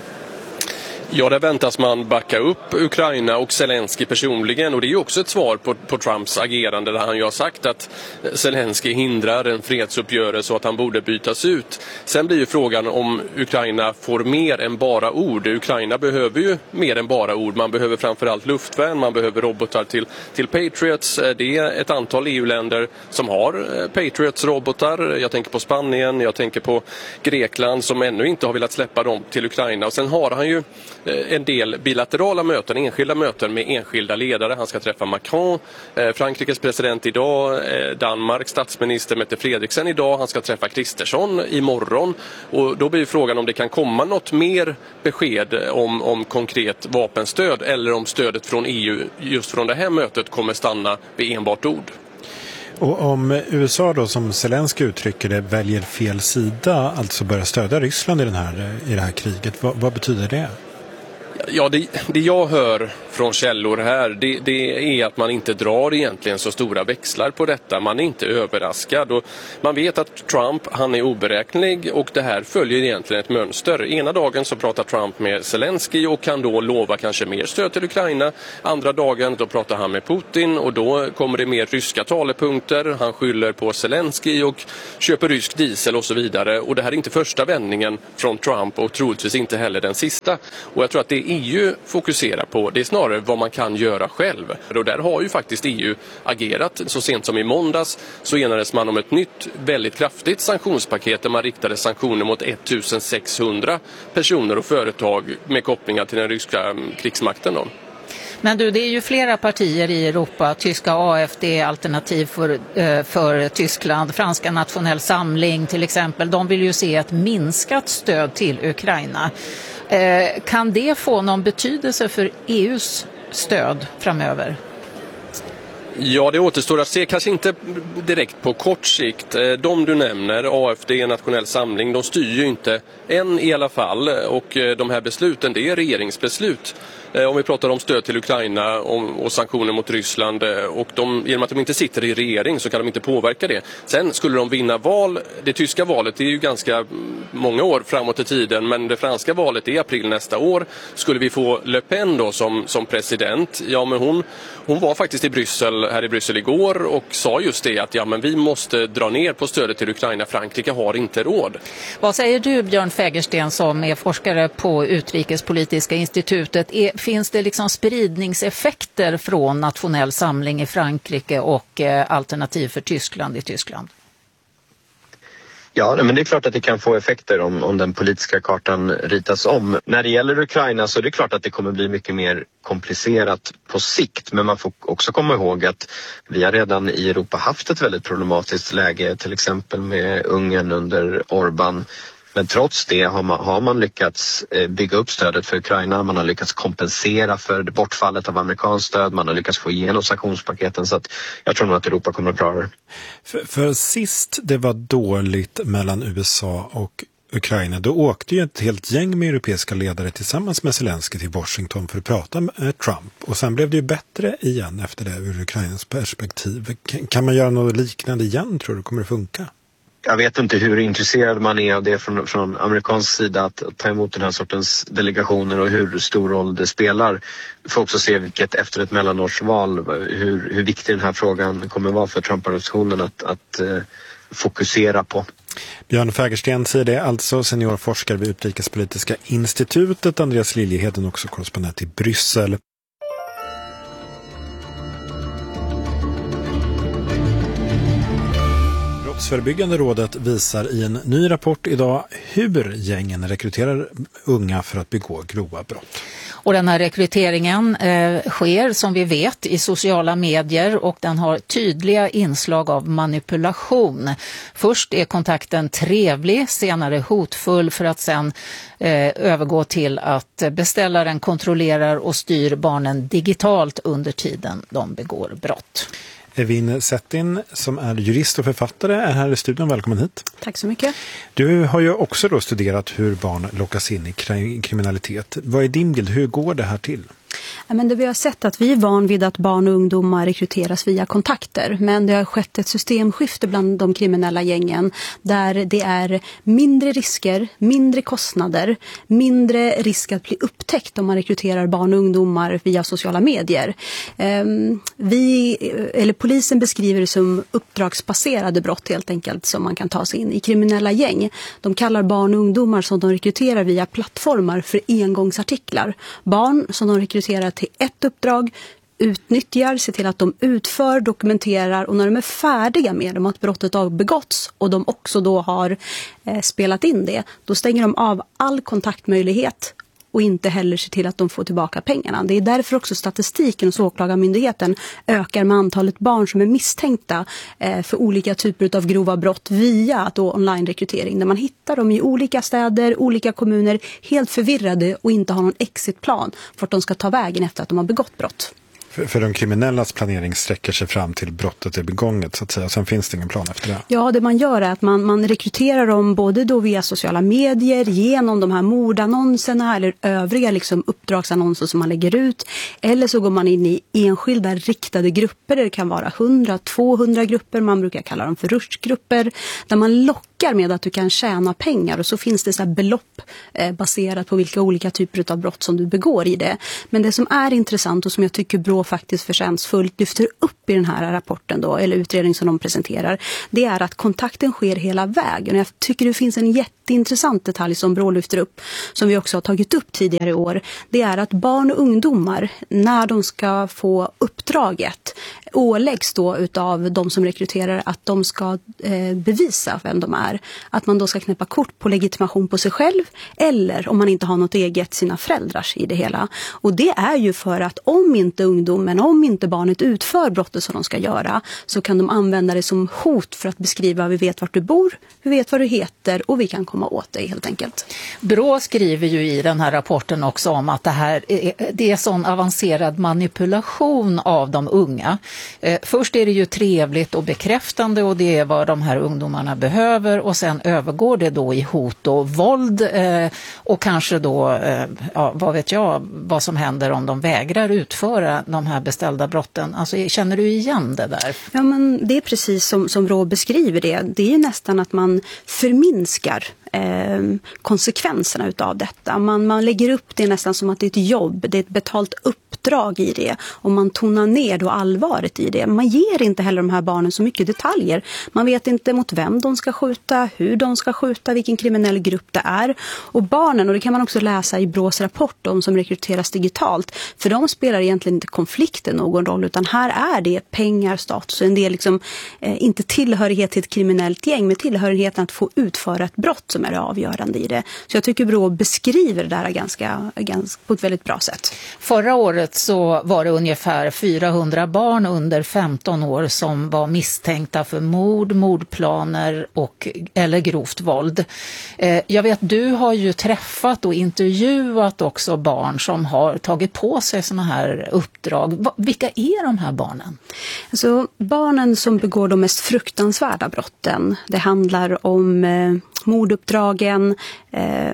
Ja, där väntas man backa upp Ukraina och Zelensky personligen, och det är ju också ett svar på, på Trumps agerande där han ju har sagt att Zelensky hindrar en fredsuppgörelse och att han borde bytas ut. Sen blir ju frågan om Ukraina får mer än bara ord. Ukraina behöver ju mer än bara ord. Man behöver framförallt luftvärn, man behöver robotar till, till Patriots. Det är ett antal E U-länder som har Patriots-robotar. Jag tänker på Spanien, jag tänker på Grekland som ännu inte har velat släppa dem till Ukraina. Och sen har han ju en del bilaterala möten, enskilda möten med enskilda ledare. Han ska träffa Macron, eh, Frankrikes president idag, eh, Danmarks statsminister Mette Frederiksen idag. Han ska träffa Kristersson imorgon. Och då blir frågan om det kan komma något mer besked om, om konkret vapenstöd eller om stödet från E U just från det här mötet kommer stanna vid enbart ord. Och om U S A då, som Zelensky uttrycker det, väljer fel sida, alltså börjar stödja Ryssland i, den här, i det här kriget, vad, vad betyder det? Ja, det, det jag hör från källor här, det, det är att man inte drar egentligen så stora växlar på detta. Man är inte överraskad och man vet att Trump, han är oberäknelig och det här följer egentligen ett mönster. Ena dagen så pratar Trump med Zelensky och kan då lova kanske mer stöd till Ukraina. Andra dagen då pratar han med Putin och då kommer det mer ryska talepunkter. Han skyller på Zelensky och köper rysk diesel och så vidare. Och det här är inte första vändningen från Trump och troligtvis inte heller den sista. Och jag tror att det E U fokuserar på, det är snarare vad man kan göra själv. Och där har ju faktiskt E U agerat. Så sent som i måndags så enades man om ett nytt väldigt kraftigt sanktionspaket där man riktade sanktioner mot ettusensexhundra personer och företag med kopplingar till den ryska krigsmakten då. Men du, det är ju flera partier i Europa, tyska A F D, Alternativ för, för Tyskland, franska Nationell Samling till exempel. De vill ju se ett minskat stöd till Ukraina. Kan det få någon betydelse för E U:s stöd framöver? Ja, det återstår att se. Kanske inte direkt på kort sikt. De du nämner, A F D, Nationell Samling, de styr ju inte än i alla fall. Och de här besluten, det är regeringsbeslut. Om vi pratar om stöd till Ukraina och sanktioner mot Ryssland och de, genom att de inte sitter i regering så kan de inte påverka det. Sen skulle de vinna val, det tyska valet är ju ganska många år framåt i tiden, men det franska valet är i april nästa år. Skulle vi få Le Pen då som, som president, ja men hon, hon var faktiskt i Bryssel, här i Bryssel igår och sa just det att ja men vi måste dra ner på stödet till Ukraina, Frankrike har inte råd. Vad säger du Björn Fägersten som är forskare på Utrikespolitiska institutet? Är, finns det liksom spridningseffekter från Nationell Samling i Frankrike och eh, Alternativ för Tyskland i Tyskland? Ja, men det är klart att det kan få effekter om, om den politiska kartan ritas om. När det gäller Ukraina så är det klart att det kommer bli mycket mer komplicerat på sikt. Men man får också komma ihåg att vi har redan i Europa haft ett väldigt problematiskt läge, till exempel med Ungern under Orbán. Men trots det har man, har man lyckats bygga upp stödet för Ukraina, man har lyckats kompensera för bortfallet av amerikanskt stöd, man har lyckats få igenom sanktionspaketen så att jag tror nog att Europa kommer att klara det. För, för sist det var dåligt mellan U S A och Ukraina, då åkte ju ett helt gäng med europeiska ledare tillsammans med Zelensky till Washington för att prata med Trump. Och sen blev det ju bättre igen efter det ur Ukrainas perspektiv. Kan, kan man göra något liknande igen, tror du? Kommer det funka? Jag vet inte hur intresserad man är av det från, från amerikansk sida att ta emot den här sortens delegationer och hur stor roll det spelar. Vi får också se vilket efter ett mellanårsval hur, hur viktig den här frågan kommer vara för Trump-administrationen att, att eh, fokusera på. Björn Fägersten säger det, alltså seniorforskare vid Utrikespolitiska institutet. Andreas Liljeheden också korrespondent i Bryssel. Brottsförebyggande rådet visar i en ny rapport idag hur gängen rekryterar unga för att begå grova brott. Och den här rekryteringen eh, sker som vi vet i sociala medier och den har tydliga inslag av manipulation. Först är kontakten trevlig, senare hotfull för att sen eh, övergå till att beställaren kontrollerar och styr barnen digitalt under tiden de begår brott. Evin Settin som är jurist och författare är här i studion. Välkommen hit. Tack så mycket. Du har ju också då studerat hur barn lockas in i kriminalitet. Vad är din bild? Hur går det här till? Ja, men det vi har sett att vi är van vid att barn och ungdomar rekryteras via kontakter. Men det har skett ett systemskifte bland de kriminella gängen där det är mindre risker, mindre kostnader, mindre risk att bli upptäckt om man rekryterar barn och ungdomar via sociala medier. Vi, eller polisen beskriver det som uppdragsbaserade brott helt enkelt som man kan ta sig in i kriminella gäng. De kallar barn och ungdomar som de rekryterar via plattformar för engångsartiklar. Barn som de rekryterar till ett uppdrag, utnyttjar, ser till att de utför, dokumenterar och när de är färdiga med dem att brottet har begåtts och de också då har eh, spelat in det, då stänger de av all kontaktmöjlighet och inte heller se till att de får tillbaka pengarna. Det är därför också statistiken hos Åklagarmyndigheten ökar med antalet barn som är misstänkta eh, för olika typer av grova brott via då online-rekrytering. Där man hittar dem i olika städer, olika kommuner, helt förvirrade och inte har någon exitplan för att de ska ta vägen efter att de har begått brott. För, för de kriminellas planering sträcker sig fram till brottet är begånget så att säga. Sen finns det ingen plan efter det. Ja, det man gör är att man, man rekryterar dem både då via sociala medier, genom de här mordannonserna eller övriga liksom uppdragsannonser som man lägger ut. Eller så går man in i enskilda riktade grupper. Det kan vara hundra, tvåhundra grupper. Man brukar kalla dem för rushgrupper. Där man lockar med att du kan tjäna pengar. Och så finns det så här belopp eh, baserat på vilka olika typer av brott som du begår i det. Men det som är intressant och som jag tycker Brå faktiskt förtjänstfullt lyfter upp i den här rapporten då, eller utredning som de presenterar, det är att kontakten sker hela vägen. Jag tycker det finns en jätteintressant detalj som Brå lyfter upp, som vi också har tagit upp tidigare i år. Det är att barn och ungdomar, när de ska få uppdraget, åläggs då utav de som rekryterar att de ska eh, bevisa vem de är. Att man då ska knäppa kort på legitimation på sig själv, eller om man inte har något eget, sina föräldrars i det hela. Och det är ju för att om inte ungdomen, om inte barnet utför brottet som de ska göra, så kan de använda det som hot för att beskriva: vi vet vart du bor, vi vet vad du heter och vi kan komma åt dig helt enkelt. Brå skriver ju i den här rapporten också om att det här är, det är sån avancerad manipulation av de unga. Eh, först är det ju trevligt och bekräftande och det är vad de här ungdomarna behöver, och sen övergår det då i hot och våld eh, och kanske då, eh, ja, vad vet jag, vad som händer om de vägrar utföra de här beställda brotten. Alltså, känner du igen det där? Ja, men det är precis som, som Rå beskriver det. Det är ju nästan att man förminskar eh, konsekvenserna utav detta. Man, man lägger upp det nästan som att det är ett jobb, det är ett betalt uppdrag i det, och man tonar ner då allvaret i det. Man ger inte heller de här barnen så mycket detaljer. Man vet inte mot vem de ska skjuta, hur de ska skjuta, vilken kriminell grupp det är. Och barnen, och det kan man också läsa i Brås rapport om som rekryteras digitalt, för de spelar egentligen inte konflikten någon roll, utan här är det pengar, status, en del liksom, eh, inte tillhörighet till ett kriminellt gäng, men tillhörigheten att få utföra ett brott som är det avgörande i det. Så jag tycker Brå beskriver det där ganska, ganska, på ett väldigt bra sätt. Förra året så var det ungefär fyrahundra barn under femton år som var misstänkta för mord, mordplaner och eller grovt våld. Eh, jag vet, du har ju träffat och intervjuat också barn som har tagit på sig såna här uppdrag. Vilka är de här barnen? Alltså, barnen som begår de mest fruktansvärda brotten, det handlar om eh, morduppdragen, eh,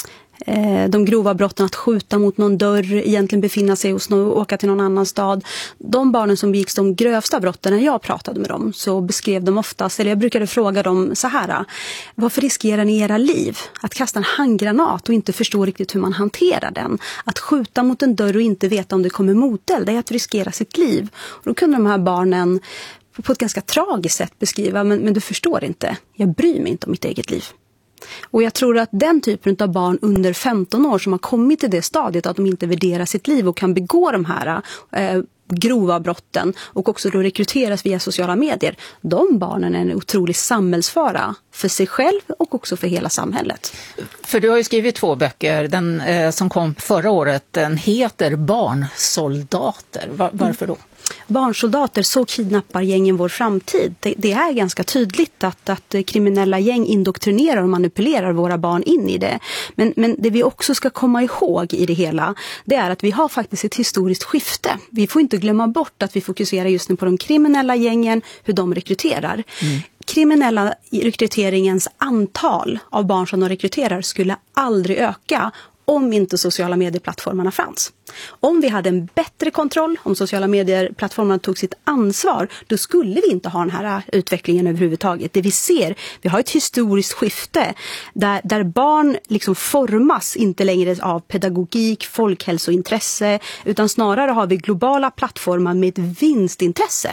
de grova brotten, att skjuta mot någon dörr, egentligen befinna sig hos någon, åka till någon annan stad. De barnen som begicks de grövsta brotten, när jag pratade med dem, så beskrev de oftast, eller jag brukade fråga dem så här: varför riskerar ni era liv? Att kasta en handgranat och inte förstå riktigt hur man hanterar den. Att skjuta mot en dörr och inte veta om det kommer moteld, det är att riskera sitt liv. Och då kunde de här barnen på ett ganska tragiskt sätt beskriva, men, men du förstår inte, jag bryr mig inte om mitt eget liv. Och jag tror att den typen av barn under femton år som har kommit till det stadiet att de inte värderar sitt liv och kan begå de här eh, grova brotten och också då rekryteras via sociala medier, de barnen är en otrolig samhällsfara för sig själv och också för hela samhället. För du har ju skrivit två böcker, den eh, som kom förra året, den heter Barnsoldater. Var, varför då? Barnsoldater, så kidnappar gängen vår framtid. Det, det är ganska tydligt att, att kriminella gäng indoktrinerar och manipulerar våra barn in i det. Men, men det vi också ska komma ihåg i det hela, det är att vi har faktiskt ett historiskt skifte. Vi får inte glömma bort att vi fokuserar just nu på de kriminella gängen, hur de rekryterar. Mm. Kriminella rekryteringens antal av barn som de rekryterar skulle aldrig öka om inte sociala medieplattformarna fanns. Om vi hade en bättre kontroll, om sociala medieplattformarna tog sitt ansvar, då skulle vi inte ha den här utvecklingen överhuvudtaget. Det vi ser, vi har ett historiskt skifte där, där barn liksom formas inte längre av pedagogik, folkhälsointresse, utan snarare har vi globala plattformar med ett vinstintresse. Och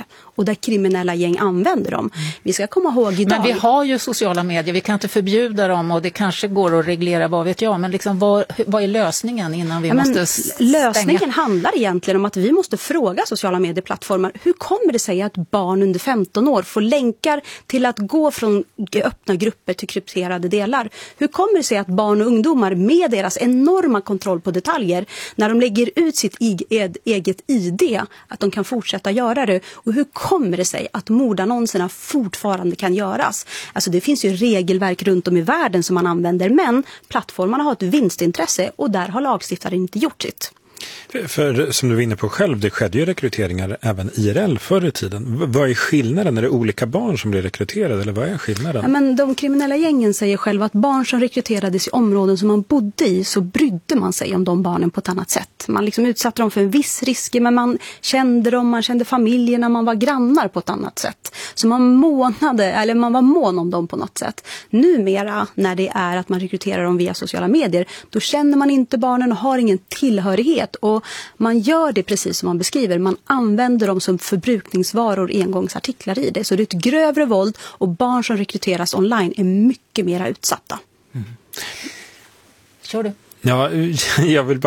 och där kriminella gäng använder dem. Vi ska komma ihåg idag... Men vi har ju sociala medier, vi kan inte förbjuda dem och det kanske går att reglera, vad vet jag, men liksom vad, vad är lösningen innan vi ja, måste stänga? Lösningen handlar egentligen om att vi måste fråga sociala medieplattformar, hur kommer det sig att barn under femton år får länkar till att gå från öppna grupper till krypterade delar? Hur kommer det sig att barn och ungdomar med deras enorma kontroll på detaljer, när de lägger ut sitt eget I D, att de kan fortsätta göra det? Och hur kommer det sig att mordannonserna fortfarande kan göras? Alltså det finns ju regelverk runt om i världen som man använder, men plattformarna har ett vinstintresse och där har lagstiftaren inte gjort sitt. För, för som du var inne på själv, det skedde ju rekryteringar även I R L förr i tiden. V- vad är skillnaden? Är det olika barn som blir rekryterade eller vad är skillnaden? Ja, men de kriminella gängen säger själva att barn som rekryterades i områden som man bodde i, så brydde man sig om de barnen på ett annat sätt. Man liksom utsatte dem för en viss risk, men man kände dem, man kände familjerna, man var grannar på ett annat sätt. Så man månade, eller man var mån om dem på något sätt. Numera, när det är att man rekryterar dem via sociala medier, då känner man inte barnen och har ingen tillhörighet. Och man gör det precis som man beskriver. Man använder dem som förbrukningsvaror, engångsartiklar i det. Så det är ett grövre våld och barn som rekryteras online är mycket mer utsatta. Kör du? Ja, jag vill bara